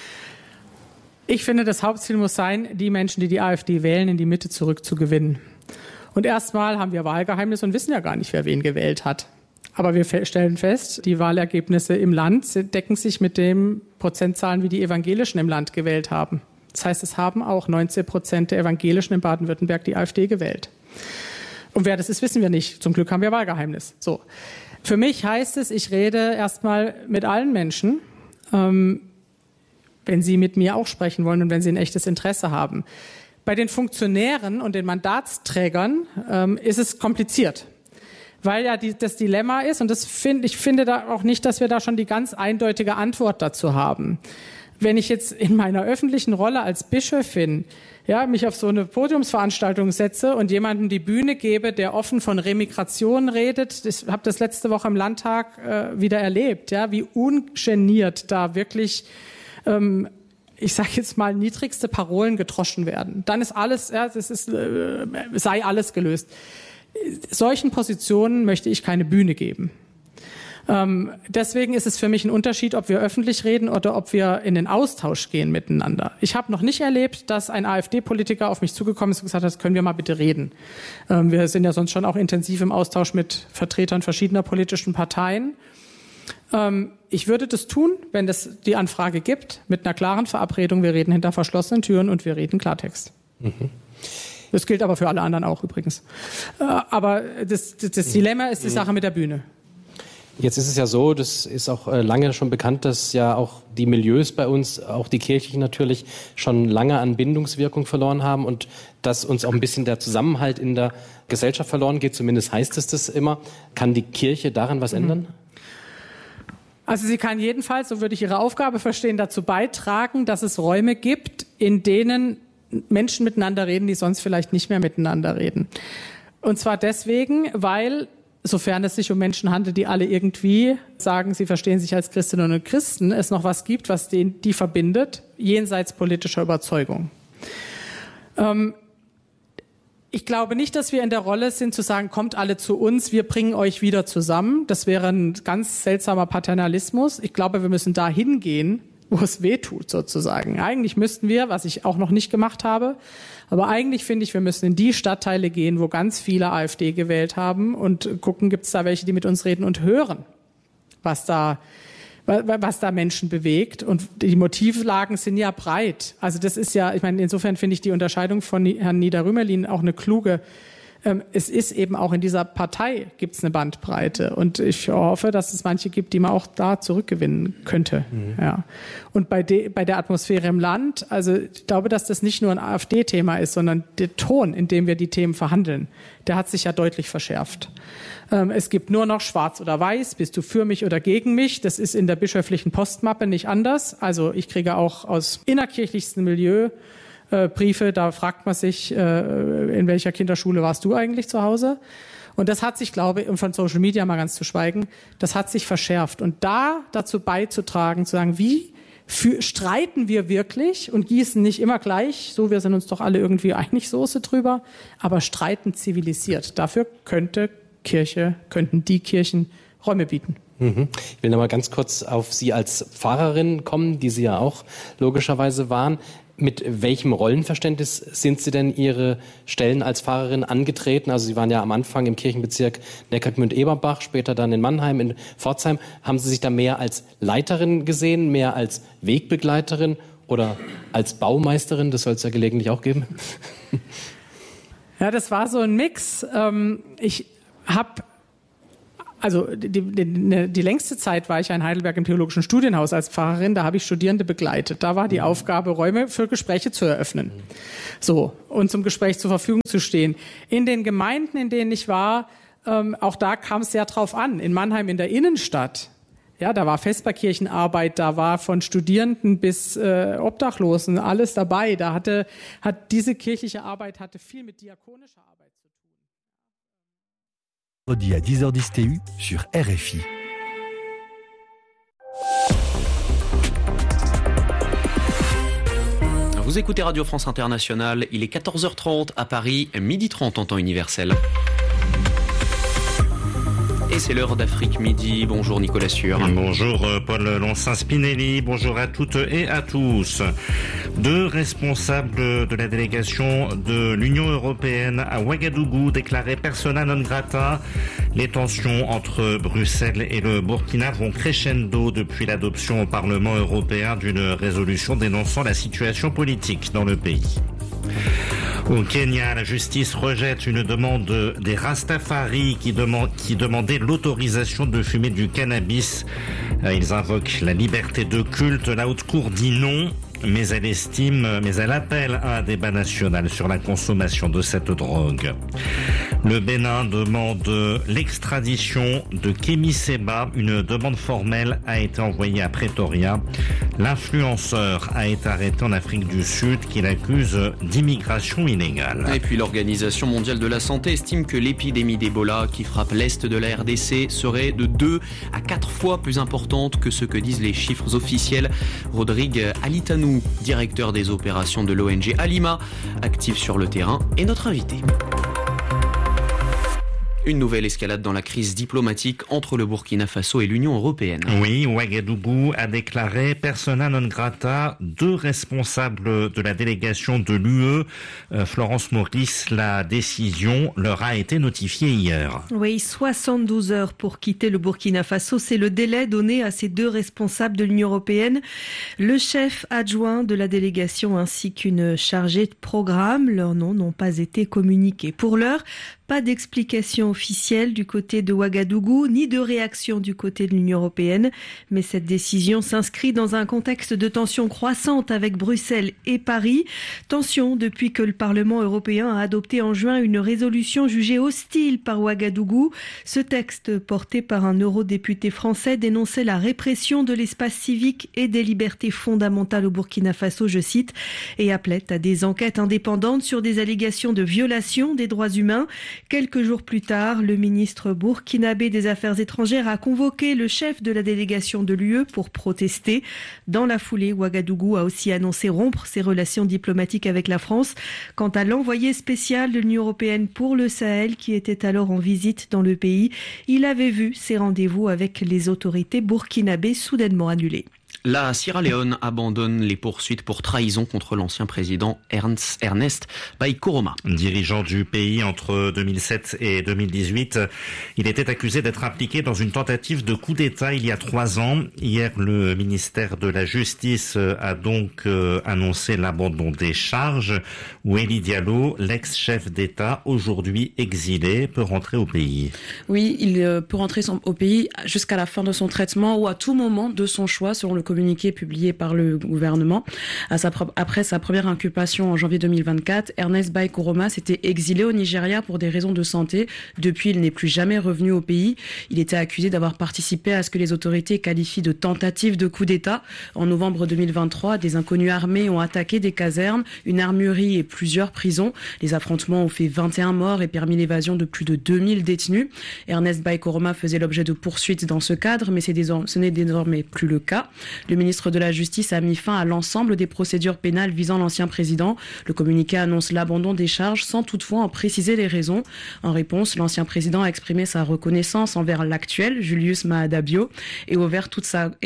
Ich finde, das Hauptziel muss sein, die Menschen, die die AfD wählen, in die Mitte zurückzugewinnen. Und erstmal haben wir Wahlgeheimnis und wissen ja gar nicht, wer wen gewählt hat. Aber wir stellen fest, die Wahlergebnisse im Land decken sich mit den Prozentzahlen, wie die Evangelischen im Land gewählt haben. Das heißt, es haben auch 19% der Evangelischen in Baden-Württemberg die AfD gewählt. Und wer das ist, wissen wir nicht. Zum Glück haben wir Wahlgeheimnis. So. Für mich heißt es, ich rede erstmal mit allen Menschen, wenn sie mit mir auch sprechen wollen und wenn sie ein echtes Interesse haben. Bei den Funktionären und den Mandatsträgern ist es kompliziert. Weil ja das Dilemma ist, und ich finde da auch nicht, dass wir da schon die ganz eindeutige Antwort dazu haben. Wenn ich jetzt in meiner öffentlichen Rolle als Bischöfin mich auf so eine Podiumsveranstaltung setze und jemandem die Bühne gebe, der offen von Remigration redet, ich habe das letzte Woche im Landtag wieder erlebt, wie ungeniert da wirklich, ich sage jetzt mal, niedrigste Parolen gedroschen werden. Dann ist alles, sei alles gelöst. Solchen Positionen möchte ich keine Bühne geben. Deswegen ist es für mich ein Unterschied, ob wir öffentlich reden oder ob wir in den Austausch gehen miteinander. Ich habe noch nicht erlebt, dass ein AfD-Politiker auf mich zugekommen ist und gesagt hat, können wir mal bitte reden. Wir sind ja sonst schon auch intensiv im Austausch mit Vertretern verschiedener politischen Parteien. Ich würde das tun, wenn es die Anfrage gibt, mit einer klaren Verabredung. Wir reden hinter verschlossenen Türen und wir reden Klartext. Mhm. Das gilt aber für alle anderen auch übrigens. Aber das Dilemma ist die Sache mit der Bühne. Jetzt ist es ja so, das ist auch lange schon bekannt, dass ja auch die Milieus bei uns, auch die Kirchen natürlich, schon lange an Bindungswirkung verloren haben und dass uns auch ein bisschen der Zusammenhalt in der Gesellschaft verloren geht, zumindest heißt es das immer. Kann die Kirche daran was ändern? Also sie kann jedenfalls, so würde ich ihre Aufgabe verstehen, dazu beitragen, dass es Räume gibt, in denen Menschen miteinander reden, die sonst vielleicht nicht mehr miteinander reden. Und zwar deswegen, weil, sofern es sich um Menschen handelt, die alle irgendwie sagen, sie verstehen sich als Christinnen und Christen, es noch was gibt, was die verbindet, jenseits politischer Überzeugung. Ich glaube nicht, dass wir in der Rolle sind, zu sagen, kommt alle zu uns, wir bringen euch wieder zusammen. Das wäre ein ganz seltsamer Paternalismus. Ich glaube, wir müssen da hingehen, wo es weh tut, sozusagen. Eigentlich müssten wir, was ich auch noch nicht gemacht habe, aber eigentlich finde ich, wir müssen in die Stadtteile gehen, wo ganz viele AfD gewählt haben und gucken, gibt es da welche, die mit uns reden und hören, was da Menschen bewegt. Und die Motivlagen sind ja breit. Also das ist ja, ich meine, insofern finde ich die Unterscheidung von Herrn Nieder-Rümelin auch eine kluge. Es ist eben auch in dieser Partei gibt es eine Bandbreite und ich hoffe, dass es manche gibt, die man auch da zurückgewinnen könnte. Mhm. Ja. Und bei der Atmosphäre im Land, also ich glaube, dass das nicht nur ein AfD-Thema ist, sondern der Ton, in dem wir die Themen verhandeln, der hat sich ja deutlich verschärft. Es gibt nur noch schwarz oder weiß, bist du für mich oder gegen mich? Das ist in der bischöflichen Postmappe nicht anders. Also ich kriege auch aus innerkirchlichstem Milieu Briefe, da fragt man sich, in welcher Kinderschule warst du eigentlich zu Hause? Und das hat sich, glaube ich, und von Social Media mal ganz zu schweigen, das hat sich verschärft. Und dazu beizutragen, zu sagen, wie streiten wir wirklich und gießen nicht immer gleich, so wir sind uns doch alle irgendwie einig, Soße drüber, aber streiten zivilisiert. Dafür könnten die Kirchen Räume bieten. Ich will noch mal ganz kurz auf Sie als Pfarrerin kommen, die Sie ja auch logischerweise waren. Mit welchem Rollenverständnis sind Sie denn Ihre Stellen als Pfarrerin angetreten? Also Sie waren ja am Anfang im Kirchenbezirk Neckargemünd-Eberbach, später dann in Mannheim, in Pforzheim. Haben Sie sich da mehr als Leiterin gesehen, mehr als Wegbegleiterin oder als Baumeisterin? Das soll es ja gelegentlich auch geben. Ja, das war so ein Mix. Ich habe Also die längste Zeit war ich ja in Heidelberg im Theologischen Studienhaus als Pfarrerin, da habe ich Studierende begleitet. Da war die Aufgabe, Räume für Gespräche zu eröffnen. So, und zum Gespräch zur Verfügung zu stehen. In den Gemeinden, in denen ich war, auch da kam es sehr drauf an. In Mannheim in der Innenstadt, ja, da war Vesperkirchenarbeit, da war von Studierenden bis Obdachlosen alles dabei. Hat diese kirchliche Arbeit hatte viel mit diakonischer Arbeit zu tun. Jeudi à 10h10 TU sur RFI. Vous écoutez Radio France Internationale, il est 14h30 à Paris, 12h30 en temps universel. Et c'est l'heure d'Afrique Midi. Bonjour Nicolas Sûr. Bonjour Paul Lancin-Spinelli. Bonjour à toutes et à tous. 2 responsables de la délégation de l'Union européenne à Ouagadougou déclarés persona non grata. Les tensions entre Bruxelles et le Burkina vont crescendo depuis l'adoption au Parlement européen d'une résolution dénonçant la situation politique dans le pays. Au Kenya, la justice rejette une demande des Rastafari qui demandaient l'autorisation de fumer du cannabis. Ils invoquent la liberté de culte. La haute cour dit non, mais elle appelle à un débat national sur la consommation de cette drogue. Le Bénin demande l'extradition de Kémy Séba. Une demande formelle a été envoyée à Pretoria. L'influenceur a été arrêté en Afrique du Sud qu'il accuse d'immigration illégale. Et puis l'Organisation mondiale de la santé estime que l'épidémie d'Ebola qui frappe l'est de la RDC serait de 2 à 4 fois plus importante que ce que disent les chiffres officiels. Rodrigue Alitanou, directeur des opérations de l'ONG Alima, actif sur le terrain, est notre invité. Une nouvelle escalade dans la crise diplomatique entre le Burkina Faso et l'Union européenne. Oui, Ouagadougou a déclaré persona non grata 2 responsables de la délégation de l'UE. Florence Maurice, la décision leur a été notifiée hier. Oui, 72 heures pour quitter le Burkina Faso, c'est le délai donné à ces 2 responsables de l'Union européenne. Le chef adjoint de la délégation ainsi qu'une chargée de programme, leurs noms n'ont pas été communiqués. Pour l'heure, pas d'explication officielle du côté de Ouagadougou, ni de réaction du côté de l'Union européenne. Mais cette décision s'inscrit dans un contexte de tension croissante avec Bruxelles et Paris. Tension depuis que le Parlement européen a adopté en juin une résolution jugée hostile par Ouagadougou. Ce texte, porté par un eurodéputé français, dénonçait la répression de l'espace civique et des libertés fondamentales au Burkina Faso, je cite, et appelait à des enquêtes indépendantes sur des allégations de violation des droits humains. Quelques jours plus tard, le ministre burkinabé des Affaires étrangères a convoqué le chef de la délégation de l'UE pour protester. Dans la foulée, Ouagadougou a aussi annoncé rompre ses relations diplomatiques avec la France. Quant à l'envoyé spécial de l'Union européenne pour le Sahel, qui était alors en visite dans le pays, il avait vu ses rendez-vous avec les autorités burkinabées soudainement annulés. La Sierra Leone abandonne les poursuites pour trahison contre l'ancien président Ernest Bai Koroma. Dirigeant du pays entre 2007 et 2018, il était accusé d'être impliqué dans une tentative de coup d'État il y a 3 ans. Hier, le ministère de la Justice a donc annoncé l'abandon des charges. Oueli Diallo, l'ex-chef d'État, aujourd'hui exilé, peut rentrer au pays. Oui, il peut rentrer au pays jusqu'à la fin de son traitement ou à tout moment de son choix, selon le communiqué publié par le gouvernement. Après sa première inculpation en janvier 2024, Ernest Bai Koroma s'était exilé au Nigeria pour des raisons de santé. Depuis, il n'est plus jamais revenu au pays. Il était accusé d'avoir participé à ce que les autorités qualifient de tentative de coup d'État. En novembre 2023, des inconnus armés ont attaqué des casernes, une armurerie et plusieurs prisons. Les affrontements ont fait 21 morts et permis l'évasion de plus de 2000 détenus. Ernest Bai Koroma faisait l'objet de poursuites dans ce cadre, mais ce n'est désormais plus le cas. Le ministre de la Justice a mis fin à l'ensemble des procédures pénales visant l'ancien président. Le communiqué annonce l'abandon des charges sans toutefois en préciser les raisons. En réponse, l'ancien président a exprimé sa reconnaissance envers l'actuel, Julius Maada Bio, et offert toute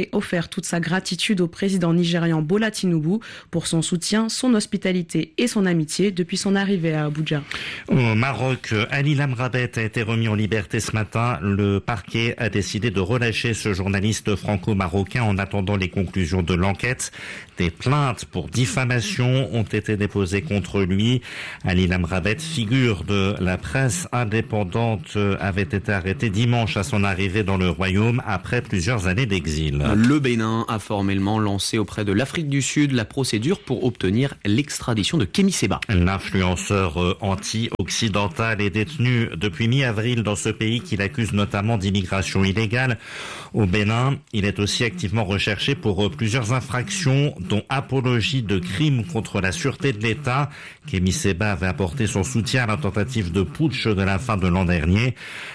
sa gratitude au président nigérian Bola Tinubu pour son soutien, son hospitalité et son amitié depuis son arrivée à Abuja. Au Maroc, Ali Lamrabet a été remis en liberté ce matin. Le parquet a décidé de relâcher ce journaliste franco-marocain en attendant les conclusions de l'enquête. Des plaintes pour diffamation ont été déposées contre lui. Ali Lamrabet, figure de la presse indépendante, avait été arrêté dimanche à son arrivée dans le royaume après plusieurs années d'exil. Le Bénin a formellement lancé auprès de l'Afrique du Sud la procédure pour obtenir l'extradition de Kémy Séba. L'influenceur anti-occidental est détenu depuis mi-avril dans ce pays qu'il accuse notamment d'immigration illégale. Au Bénin, il est aussi activement recherché pour plusieurs infractions, dont apologie de crimes contre la sûreté de l'État. Kémy Séba avait apporté son soutien à la tentative de putsch de la fin de l'an dernier.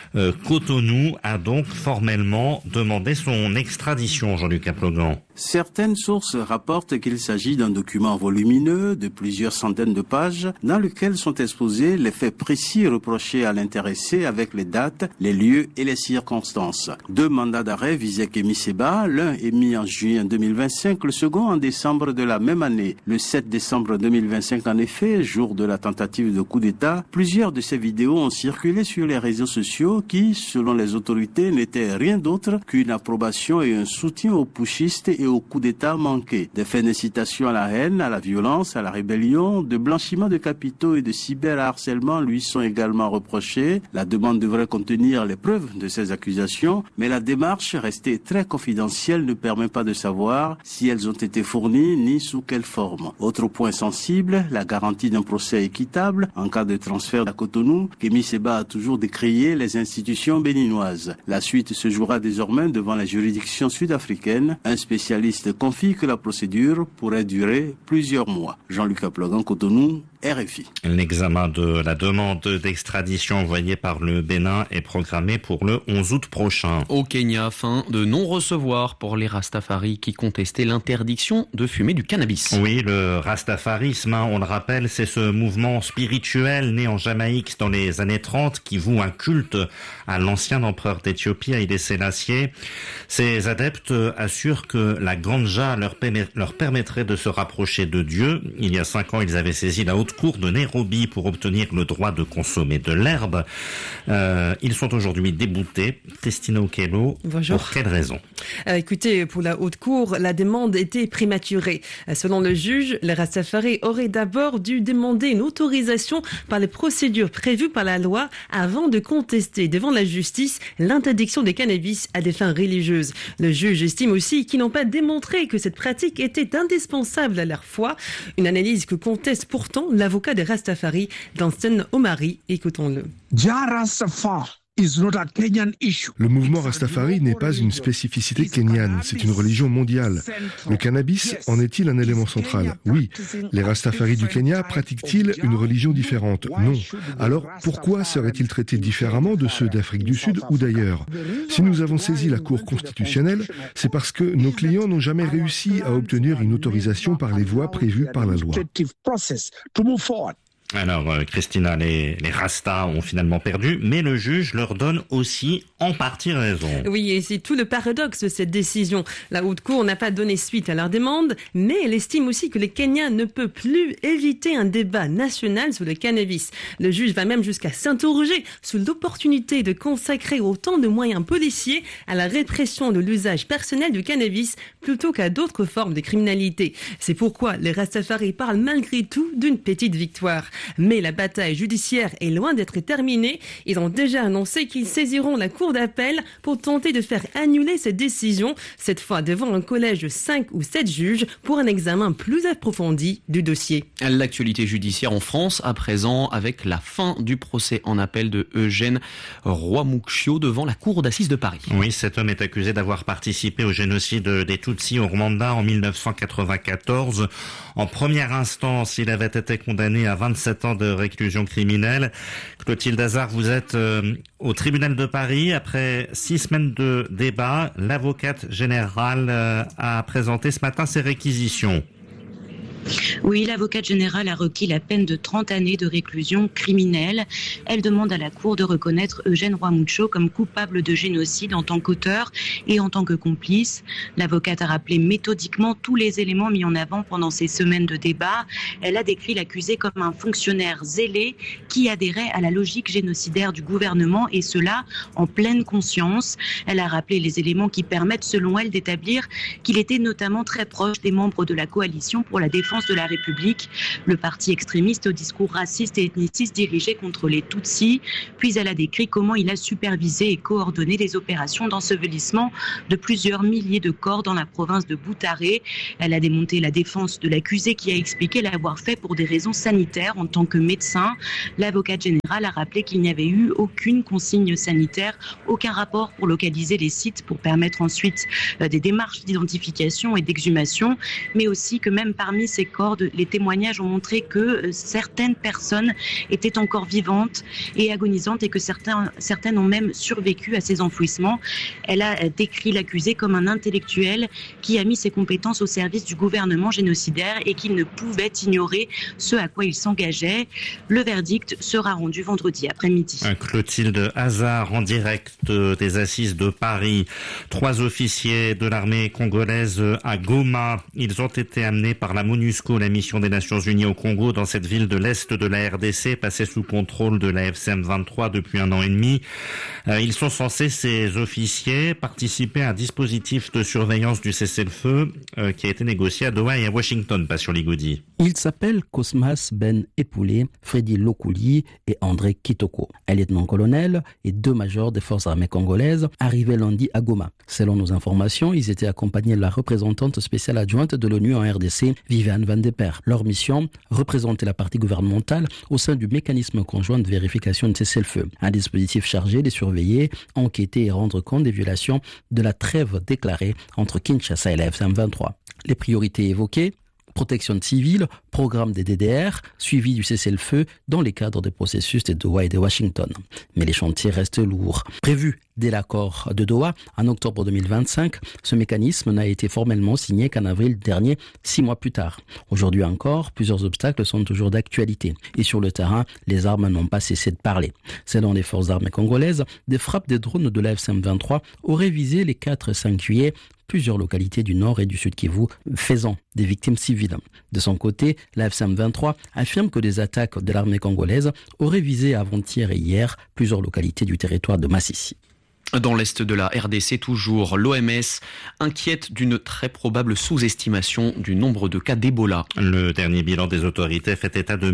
Cotonou a donc formellement demandé son extradition, Jean-Luc Aplogan. Certaines sources rapportent qu'il s'agit d'un document volumineux de plusieurs centaines de pages dans lequel sont exposés les faits précis reprochés à l'intéressé avec les dates, les lieux et les circonstances. 2 mandats d'arrêt visaient Kémy Séba, l'un émis en juillet 2025, le second en décembre de la même année. Le 7 décembre 2025, en effet, jour de la tentative de coup d'État, plusieurs de ces vidéos ont circulé sur les réseaux sociaux qui, selon les autorités, n'étaient rien d'autre qu'une approbation et un soutien aux putschistes et au coup d'État manqué. Des faits d'incitation à la haine, à la violence, à la rébellion, de blanchiment de capitaux et de cyberharcèlement lui sont également reprochés. La demande devrait contenir les preuves de ces accusations, mais la démarche, restée très confidentielle, ne permet pas de savoir si elles ont été fournies ni sous quelle forme. Autre point sensible, la garantie d'un procès équitable en cas de transfert à Cotonou. Kémy Séba a toujours décrié les institutions béninoises. La suite se jouera désormais devant la juridiction sud-africaine. Un spécialiste confie que la procédure pourrait durer plusieurs mois. Jean-Luc Aplogan, Cotonou, RFI. L'examen de la demande d'extradition envoyée par le Bénin est programmé pour le 11 août prochain. Au Kenya, fin de non-recevoir pour les Rastafaris qui contestaient l'interdiction de fumer du cannabis. Oui, le rastafarisme, on le rappelle, c'est ce mouvement spirituel né en Jamaïque dans les années 30 qui voue un culte à l'ancien empereur d'Éthiopie, Haïlé Sélassié. Ces adeptes assurent que la ganja leur permettrait de se rapprocher de Dieu. Il y a 5 ans, ils avaient saisi la haute cour de Nairobi pour obtenir le droit de consommer de l'herbe. Ils sont aujourd'hui déboutés. Christina Okello, bonjour. Pour quelle raison? Écoutez, pour la haute cour, la demande était prématurée. Selon le juge, les Rastafari auraient d'abord dû demander une autorisation par les procédures prévues par la loi avant de contester devant la justice l'interdiction des cannabis à des fins religieuses. Le juge estime aussi qu'ils n'ont pas démontré que cette pratique était indispensable à leur foi, une analyse que conteste pourtant l'avocat des Rastafari, Danstan Omari. Écoutons-le. Le mouvement Rastafari n'est pas une spécificité kenyane, c'est une religion mondiale. Le cannabis en est-il un élément central? Oui. Les Rastafari du Kenya pratiquent-ils une religion différente? Non. Alors pourquoi seraient-ils traités différemment de ceux d'Afrique du Sud ou d'ailleurs? Si nous avons saisi la Cour constitutionnelle, c'est parce que nos clients n'ont jamais réussi à obtenir une autorisation par les voies prévues par la loi. Alors, Christina, les Rastas ont finalement perdu, mais le juge leur donne aussi en partie raison. Oui, et c'est tout le paradoxe de cette décision. La Haute Cour n'a pas donné suite à leur demande, mais elle estime aussi que les Kenyans ne peuvent plus éviter un débat national sur le cannabis. Le juge va même jusqu'à s'interroger sur l'opportunité de consacrer autant de moyens policiers à la répression de l'usage personnel du cannabis plutôt qu'à d'autres formes de criminalité. C'est pourquoi les Rastafari parlent malgré tout d'une petite victoire. Mais la bataille judiciaire est loin d'être terminée. Ils ont déjà annoncé qu'ils saisiront la cour d'appel pour tenter de faire annuler cette décision, cette fois devant un collège de 5 ou 7 juges pour un examen plus approfondi du dossier. L'actualité judiciaire en France à présent avec la fin du procès en appel de Eugène Rwamukwio devant la cour d'assises de Paris. Oui, cet homme est accusé d'avoir participé au génocide des Tutsis au Rwanda en 1994. En première instance, il avait été condamné à 27 7 ans de réclusion criminelle. Clotilde Hazard, vous êtes au tribunal de Paris. Après 6 semaines de débat, l'avocate générale a présenté ce matin ses réquisitions. Oui, l'avocate générale a requis la peine de 30 années de réclusion criminelle. Elle demande à la Cour de reconnaître Eugène Rwamucho comme coupable de génocide en tant qu'auteur et en tant que complice. L'avocate a rappelé méthodiquement tous les éléments mis en avant pendant ces semaines de débat. Elle a décrit l'accusé comme un fonctionnaire zélé qui adhérait à la logique génocidaire du gouvernement et cela en pleine conscience. Elle a rappelé les éléments qui permettent selon elle d'établir qu'il était notamment très proche des membres de la coalition pour la défense de la République, le parti extrémiste au discours raciste et ethniciste dirigé contre les Tutsis. Puis elle a décrit comment il a supervisé et coordonné les opérations d'ensevelissement de plusieurs milliers de corps dans la province de Boutaré. Elle a démonté la défense de l'accusé qui a expliqué l'avoir fait pour des raisons sanitaires en tant que médecin. L'avocate générale a rappelé qu'il n'y avait eu aucune consigne sanitaire, aucun rapport pour localiser les sites pour permettre ensuite des démarches d'identification et d'exhumation, mais aussi que même parmi ces corps, les témoignages ont montré que certaines personnes étaient encore vivantes et agonisantes et que certaines ont même survécu à ces enfouissements. Elle a décrit l'accusé comme un intellectuel qui a mis ses compétences au service du gouvernement génocidaire et qu'il ne pouvait ignorer ce à quoi il s'engageait. Le verdict sera rendu vendredi après-midi. Clotilde Hazard en direct des assises de Paris. 3 officiers de l'armée congolaise à Goma. Ils ont été amenés par la MONUSCO, la mission des Nations Unies au Congo, dans cette ville de l'Est de la RDC, passée sous contrôle de la FCM 23 depuis 1 an et demi. Ils sont censés, ces officiers, participer à un dispositif de surveillance du cessez-le-feu qui a été négocié à Doha et à Washington, Passion Ligoudi. Ils s'appellent Cosmas Ben Epoulé, Freddy Lokouli et André Kitoko. Un lieutenant-colonel et 2 majors des forces armées congolaises arrivaient lundi à Goma. Selon nos informations, ils étaient accompagnés de la représentante spéciale adjointe de l'ONU en RDC, Viviane Van de Per. Leur mission, représenter la partie gouvernementale au sein du mécanisme conjoint de vérification de cessez-le-feu. Un dispositif chargé de surveiller, enquêter et rendre compte des violations de la trêve déclarée entre Kinshasa et la FCM 23. Les priorités évoquées: protection civile, programme des DDR, suivi du cessez-le-feu dans les cadres des processus de Doha et de Washington. Mais les chantiers restent lourds. Prévu dès l'accord de Doha, en octobre 2025, ce mécanisme n'a été formellement signé qu'en avril dernier, 6 mois plus tard. Aujourd'hui encore, plusieurs obstacles sont toujours d'actualité. Et sur le terrain, les armes n'ont pas cessé de parler. Selon les forces armées congolaises, des frappes des drones de la FCM 23 auraient visé les 4 et 5 juillet plusieurs localités du nord et du sud Kivu, faisant des victimes civiles. De son côté, la FCM 23 affirme que des attaques de l'armée congolaise auraient visé avant-hier et hier plusieurs localités du territoire de Massissi. Dans l'est de la RDC, toujours, l'OMS inquiète d'une très probable sous-estimation du nombre de cas d'Ebola. Le dernier bilan des autorités fait état de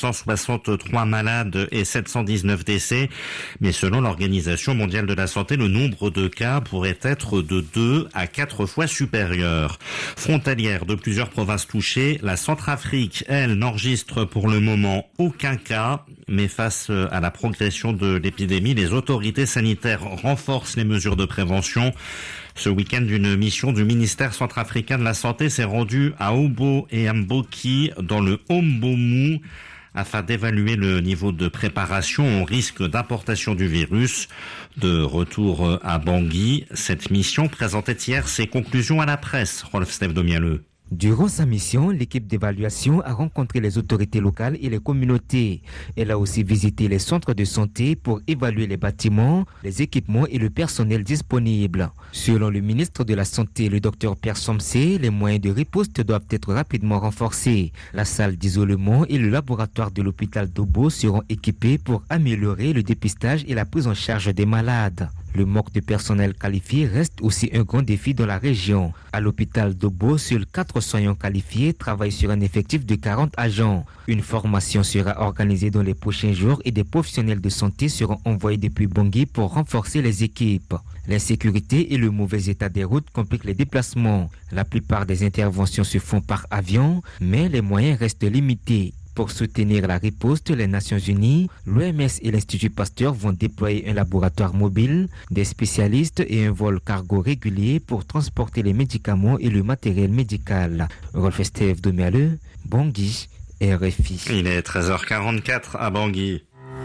1963 malades et 719 décès. Mais selon l'Organisation mondiale de la santé, le nombre de cas pourrait être de 2 à 4 fois supérieur. Frontalière de plusieurs provinces touchées, la Centrafrique, elle, n'enregistre pour le moment aucun cas. Mais face à la progression de l'épidémie, les autorités sanitaires renforcent les mesures de prévention. Ce week-end, une mission du ministère centrafricain de la Santé s'est rendue à Obo et Mboki, dans le Ombomu, afin d'évaluer le niveau de préparation au risque d'importation du virus. De retour à Bangui, cette mission présentait hier ses conclusions à la presse. Rolf-Steve Domialeux. Durant sa mission, l'équipe d'évaluation a rencontré les autorités locales et les communautés. Elle a aussi visité les centres de santé pour évaluer les bâtiments, les équipements et le personnel disponible. Selon le ministre de la Santé, le Dr Pierre Somsé, les moyens de riposte doivent être rapidement renforcés. La salle d'isolement et le laboratoire de l'hôpital d'Obo seront équipés pour améliorer le dépistage et la prise en charge des malades. Le manque de personnel qualifié reste aussi un grand défi dans la région. À l'hôpital d'Obo, seuls 4 soignants qualifiés travaillent sur un effectif de 40 agents. Une formation sera organisée dans les prochains jours et des professionnels de santé seront envoyés depuis Bangui pour renforcer les équipes. L'insécurité et le mauvais état des routes compliquent les déplacements. La plupart des interventions se font par avion, mais les moyens restent limités. Pour soutenir la riposte, les Nations Unies, l'OMS et l'Institut Pasteur vont déployer un laboratoire mobile, des spécialistes et un vol cargo régulier pour transporter les médicaments et le matériel médical. Rolf-Steve Domialeux, Bangui, RFI. Il est 13h44 à Bangui.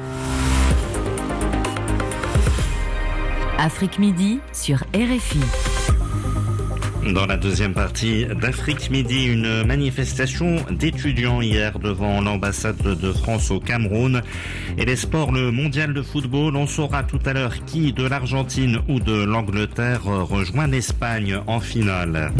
Afrique Midi sur RFI. Dans la deuxième partie d'Afrique Midi, une manifestation d'étudiants hier devant l'ambassade de France au Cameroun. Et les sports, le mondial de football, on saura tout à l'heure qui de l'Argentine ou de l'Angleterre rejoint l'Espagne en finale.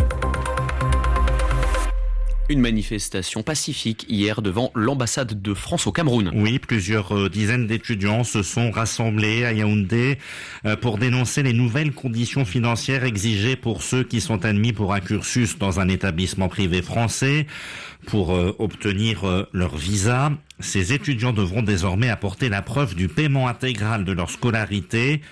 Une manifestation pacifique hier devant l'ambassade de France au Cameroun. Oui, plusieurs dizaines d'étudiants se sont rassemblés à Yaoundé pour dénoncer les nouvelles conditions financières exigées pour ceux qui sont admis pour un cursus dans un établissement privé français. Pour obtenir leur visa, ces étudiants devront désormais apporter la preuve du paiement intégral de leur scolarité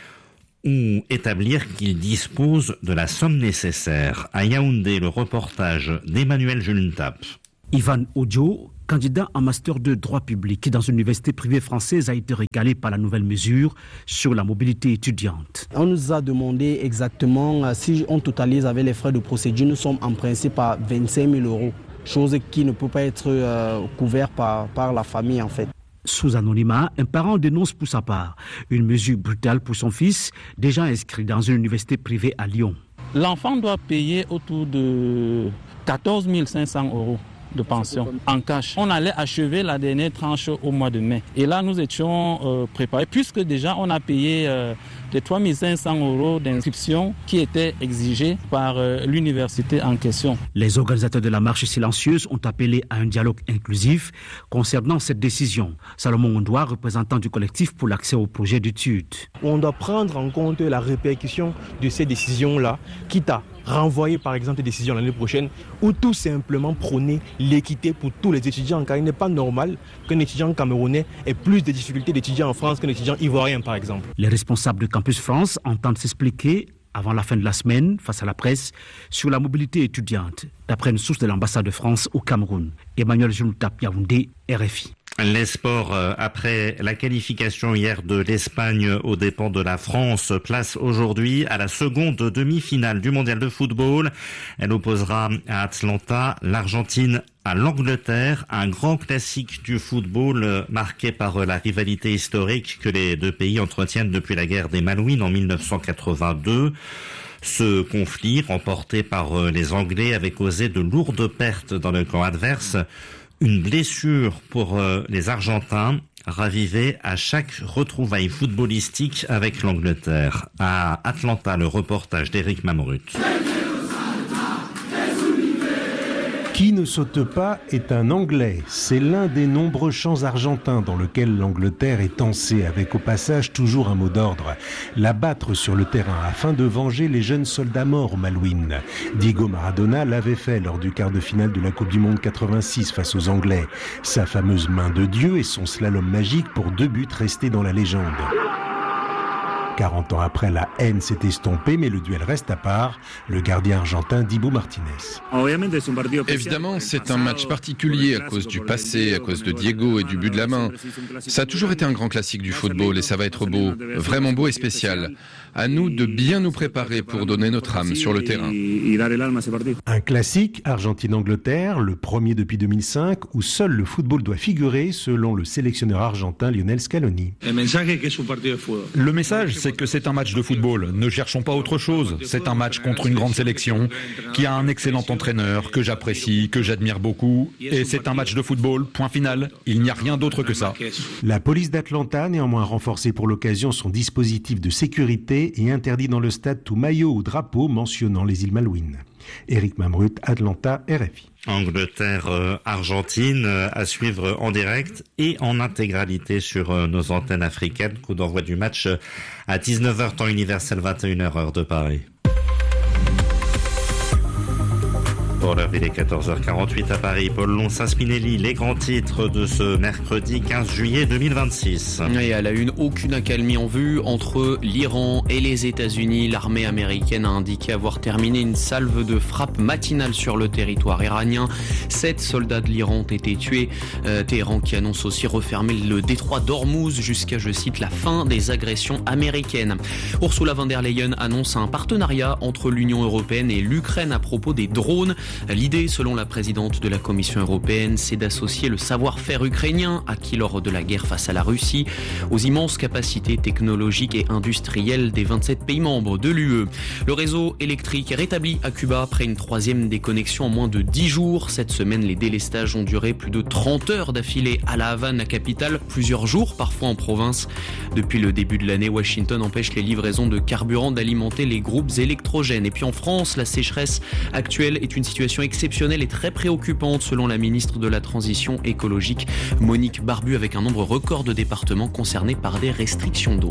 ou établir qu'ils disposent de la somme nécessaire. À Yaoundé, le reportage d'Emmanuel Juntap. Ivan Odio, candidat en master de droit public dans une université privée française, a été régalé par la nouvelle mesure sur la mobilité étudiante. On nous a demandé exactement si on totalise avec les frais de procédure, nous sommes en principe à 25 000 €, chose qui ne peut pas être couverte par la famille en fait. Sous anonymat, un parent dénonce pour sa part une mesure brutale pour son fils, déjà inscrit dans une université privée à Lyon. L'enfant doit payer autour de 14 500 € de pension en cash. On allait achever la dernière tranche au mois de mai. Et là, nous étions préparés, puisque déjà on a payé les 3 500 € d'inscription qui étaient exigés par l'université en question. Les organisateurs de la marche silencieuse ont appelé à un dialogue inclusif concernant cette décision. Salomon Ondoa, représentant du collectif pour l'accès au projet d'études. On doit prendre en compte la répercussion de ces décisions-là, quitte à renvoyer par exemple des décisions l'année prochaine ou tout simplement prôner l'équité pour tous les étudiants, car il n'est pas normal qu'un étudiant camerounais ait plus de difficultés d'étudier en France qu'un étudiant ivoirien par exemple. Les responsables de Campus France entendent s'expliquer avant la fin de la semaine face à la presse sur la mobilité étudiante, d'après une source de l'ambassade de France au Cameroun. Emmanuel Juntap, Yaoundé, RFI. Les sports, après la qualification hier de l'Espagne aux dépens de la France, place aujourd'hui à la seconde demi-finale du mondial de football. Elle opposera à Atlanta l'Argentine à l'Angleterre, un grand classique du football marqué par la rivalité historique que les deux pays entretiennent depuis la guerre des Malouines en 1982. Ce conflit, remporté par les Anglais, avait causé de lourdes pertes dans le camp adverse. Une blessure pour les Argentins, ravivée à chaque retrouvaille footballistique avec l'Angleterre. À Atlanta, le reportage d'Éric Mamrut. Qui ne saute pas est un Anglais. C'est l'un des nombreux chants argentins dans lequel l'Angleterre est tensée, avec au passage toujours un mot d'ordre: l'abattre sur le terrain afin de venger les jeunes soldats morts aux Malouines. Diego Maradona l'avait fait lors du quart de finale de la Coupe du Monde 86 face aux Anglais. Sa fameuse main de Dieu et son slalom magique pour 2 buts restés dans la légende. 40 ans après, la haine s'est estompée, mais le duel reste à part. Le gardien argentin Dibu Martinez. Évidemment, c'est un match particulier à cause du passé, à cause de Diego et du but de la main. Ça a toujours été un grand classique du football et ça va être beau, vraiment beau et spécial. À nous de bien nous préparer pour donner notre âme sur le terrain. Un classique, Argentine-Angleterre, le premier depuis 2005, où seul le football doit figurer, selon le sélectionneur argentin Lionel Scaloni. Le message, c'est que c'est un match de football. Ne cherchons pas autre chose. C'est un match contre une grande sélection, qui a un excellent entraîneur, que j'apprécie, que j'admire beaucoup. Et c'est un match de football, point final. Il n'y a rien d'autre que ça. La police d'Atlanta a néanmoins renforcé pour l'occasion son dispositif de sécurité et interdit dans le stade tout maillot ou drapeau mentionnant les îles Malouines. Éric Mamrut, Atlanta, RFI. Angleterre-Argentine à suivre en direct et en intégralité sur nos antennes africaines. Coup d'envoi du match à 19h temps universel, 21h heure de Paris. Pour l'heure, il est 14h48 à Paris. Paul Lonsas-Spinelli, les grands titres de ce mercredi 15 juillet 2026. Et à la une, aucune accalmie en vue entre l'Iran et les États-Unis. L'armée américaine a indiqué avoir terminé une salve de frappe matinale sur le territoire iranien. 7 soldats de l'Iran ont été tués. Téhéran qui annonce aussi refermer le détroit d'Ormuz jusqu'à, je cite, la fin des agressions américaines. Ursula von der Leyen annonce un partenariat entre l'Union européenne et l'Ukraine à propos des drones. L'idée, selon la présidente de la Commission européenne, c'est d'associer le savoir-faire ukrainien acquis lors de la guerre face à la Russie aux immenses capacités technologiques et industrielles des 27 pays membres de l'UE. Le réseau électrique est rétabli à Cuba après une troisième déconnexion en moins de 10 jours. Cette semaine, les délestages ont duré plus de 30 heures d'affilée à La Havane, la capitale, plusieurs jours parfois en province. Depuis le début de l'année, Washington empêche les livraisons de carburant d'alimenter les groupes électrogènes. Et puis en France, la sécheresse actuelle est une situation exceptionnelle et très préoccupante selon la ministre de la Transition écologique, Monique Barbu, avec un nombre record de départements concernés par des restrictions d'eau.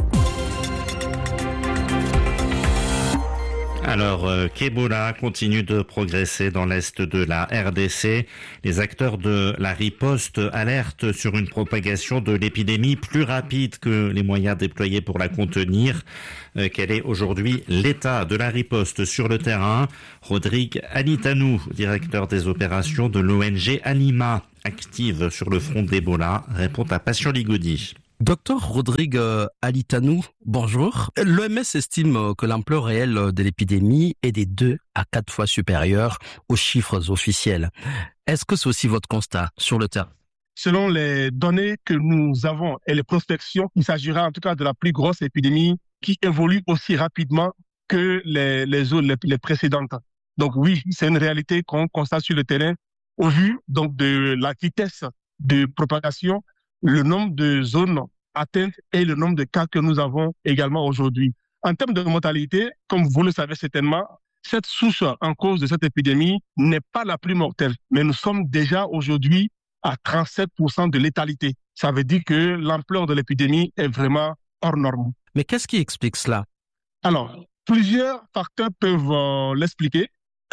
Alors, qu'Ebola continue de progresser dans l'est de la RDC. Les acteurs de la riposte alertent sur une propagation de l'épidémie plus rapide que les moyens déployés pour la contenir. Quel est aujourd'hui l'état de la riposte sur le terrain? Rodrigue Alitanou, directeur des opérations de l'ONG Anima, active sur le front d'Ebola, répond à Passion Ligodi. Docteur Rodrigue Alitanou, bonjour. L'OMS estime que l'ampleur réelle de l'épidémie est des 2 à 4 fois supérieure aux chiffres officiels. Est-ce que c'est aussi votre constat sur le terrain? Selon les données que nous avons et les prospections, il s'agira en tout cas de la plus grosse épidémie qui évolue aussi rapidement que les précédentes. Donc oui, c'est une réalité qu'on constate sur le terrain au vu donc de la vitesse de propagation, le nombre de zones atteintes et le nombre de cas que nous avons également aujourd'hui. En termes de mortalité, comme vous le savez certainement, cette souche en cause de cette épidémie n'est pas la plus mortelle, mais nous sommes déjà aujourd'hui à 37% de létalité. Ça veut dire que l'ampleur de l'épidémie est vraiment hors norme. Mais qu'est-ce qui explique cela? Alors, plusieurs facteurs peuvent l'expliquer.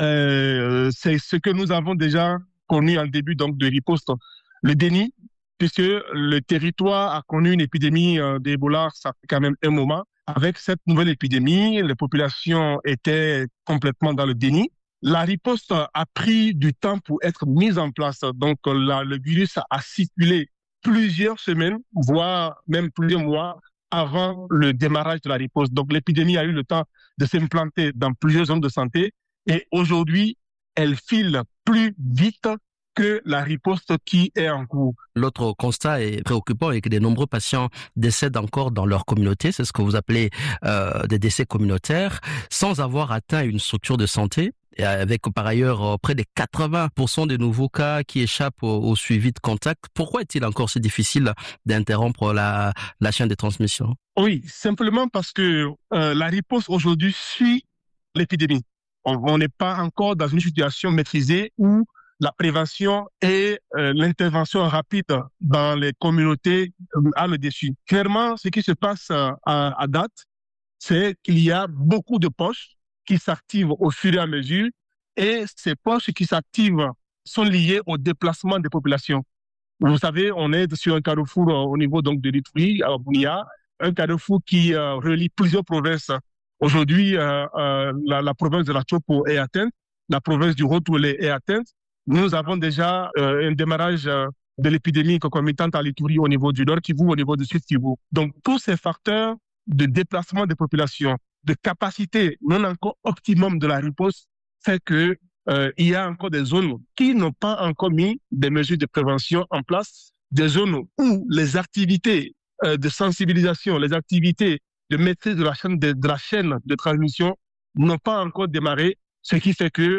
C'est ce que nous avons déjà connu en début donc, de riposte, le déni, puisque le territoire a connu une épidémie d'Ebola, ça fait quand même un moment. Avec cette nouvelle épidémie, les populations étaient complètement dans le déni. La riposte a pris du temps pour être mise en place. Donc, le virus a circulé plusieurs semaines, voire même plusieurs mois avant le démarrage de la riposte. Donc, l'épidémie a eu le temps de s'implanter dans plusieurs zones de santé et aujourd'hui, elle file plus vite que la riposte qui est en cours. L'autre constat est préoccupant et que de nombreux patients décèdent encore dans leur communauté. C'est ce que vous appelez des décès communautaires, sans avoir atteint une structure de santé. Et avec par ailleurs près de 80% des nouveaux cas qui échappent au suivi de contact. Pourquoi est-il encore si difficile d'interrompre la chaîne de transmission? Oui, simplement parce que la riposte aujourd'hui suit l'épidémie. On n'est pas encore dans une situation maîtrisée où la prévention et l'intervention rapide dans les communautés a le dessus. Clairement, ce qui se passe à date, c'est qu'il y a beaucoup de poches qui s'activent au fur et à mesure et ces poches qui s'activent sont liées au déplacement des populations. Vous savez, on est sur un carrefour au niveau donc de l'Ituri, à Bunia, un carrefour qui relie plusieurs provinces. Aujourd'hui, la province de la Chopo est atteinte, la province du Haut-Toulé est atteinte. Nous avons déjà un démarrage de l'épidémie concomitante à l'Ituri au niveau du Nord Kivu, au niveau du Sud Kivu. Donc, tous ces facteurs de déplacement des populations, de capacité non encore optimum de la riposte, fait que il y a encore des zones qui n'ont pas encore mis des mesures de prévention en place, des zones où les activités de sensibilisation, les activités de maîtrise de la chaîne de transmission n'ont pas encore démarré, ce qui fait que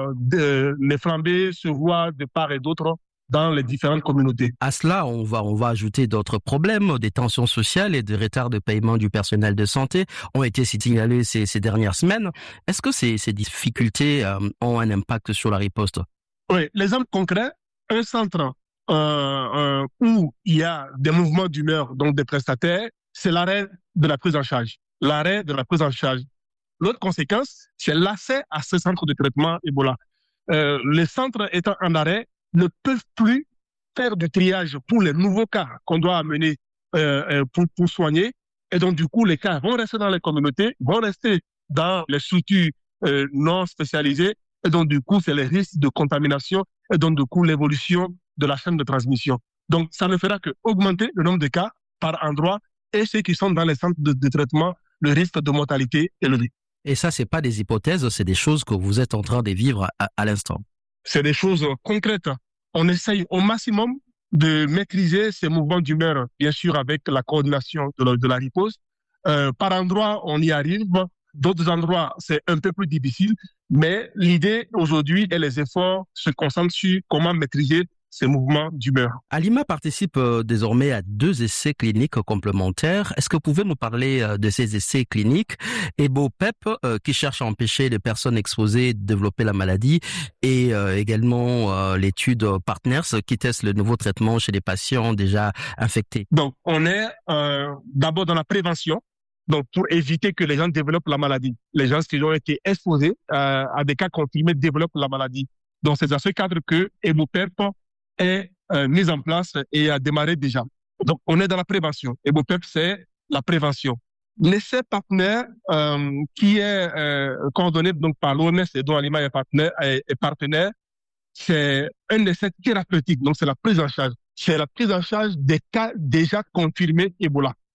les flambées se voient de part et d'autre dans les différentes communautés. À cela, on va ajouter d'autres problèmes, des tensions sociales et des retards de paiement du personnel de santé ont été signalés ces dernières semaines. Est-ce que ces difficultés ont un impact sur la riposte? Oui, l'exemple concret, un centre où il y a des mouvements d'humeur, donc des prestataires, c'est l'arrêt de la prise en charge. L'arrêt de la prise en charge. L'autre conséquence, c'est l'accès à ce centre de traitement Ebola. Les centres étant en arrêt ne peuvent plus faire de triage pour les nouveaux cas qu'on doit amener pour soigner. Et donc, du coup, les cas vont rester dans les communautés, vont rester dans les structures non spécialisées. Et donc, du coup, c'est les risques de contamination et donc, du coup, l'évolution de la chaîne de transmission. Donc, ça ne fera qu'augmenter le nombre de cas par endroit et ceux qui sont dans les centres de traitement, le risque de mortalité élevé. Et ça, c'est pas des hypothèses, c'est des choses que vous êtes en train de vivre à l'instant. C'est des choses concrètes. On essaye au maximum de maîtriser ces mouvements d'humeur, bien sûr avec la coordination de la riposte. Par endroits, on y arrive. D'autres endroits, c'est un peu plus difficile. Mais l'idée aujourd'hui et les efforts se concentrent sur comment maîtriser ces mouvements d'humeur. Alima participe désormais à 2 essais cliniques complémentaires. Est-ce que vous pouvez nous parler de ces essais cliniques? EBO-PEP, qui cherche à empêcher les personnes exposées de développer la maladie, et également l'étude Partners, qui teste le nouveau traitement chez les patients déjà infectés. Donc, on est d'abord dans la prévention. Donc, pour éviter que les gens développent la maladie. Les gens qui ont été exposés à des cas confirmés développent la maladie. Donc, c'est dans ce cadre que EBO-PEP est mise en place et a démarré déjà. Donc, on est dans la prévention. EBO-PEP, c'est la prévention. L'essai Partner, qui est coordonné donc par l'OMS et dont Alima est partenaire, c'est un essai thérapeutique. Donc, c'est la prise en charge. C'est la prise en charge des cas déjà confirmés Ebola.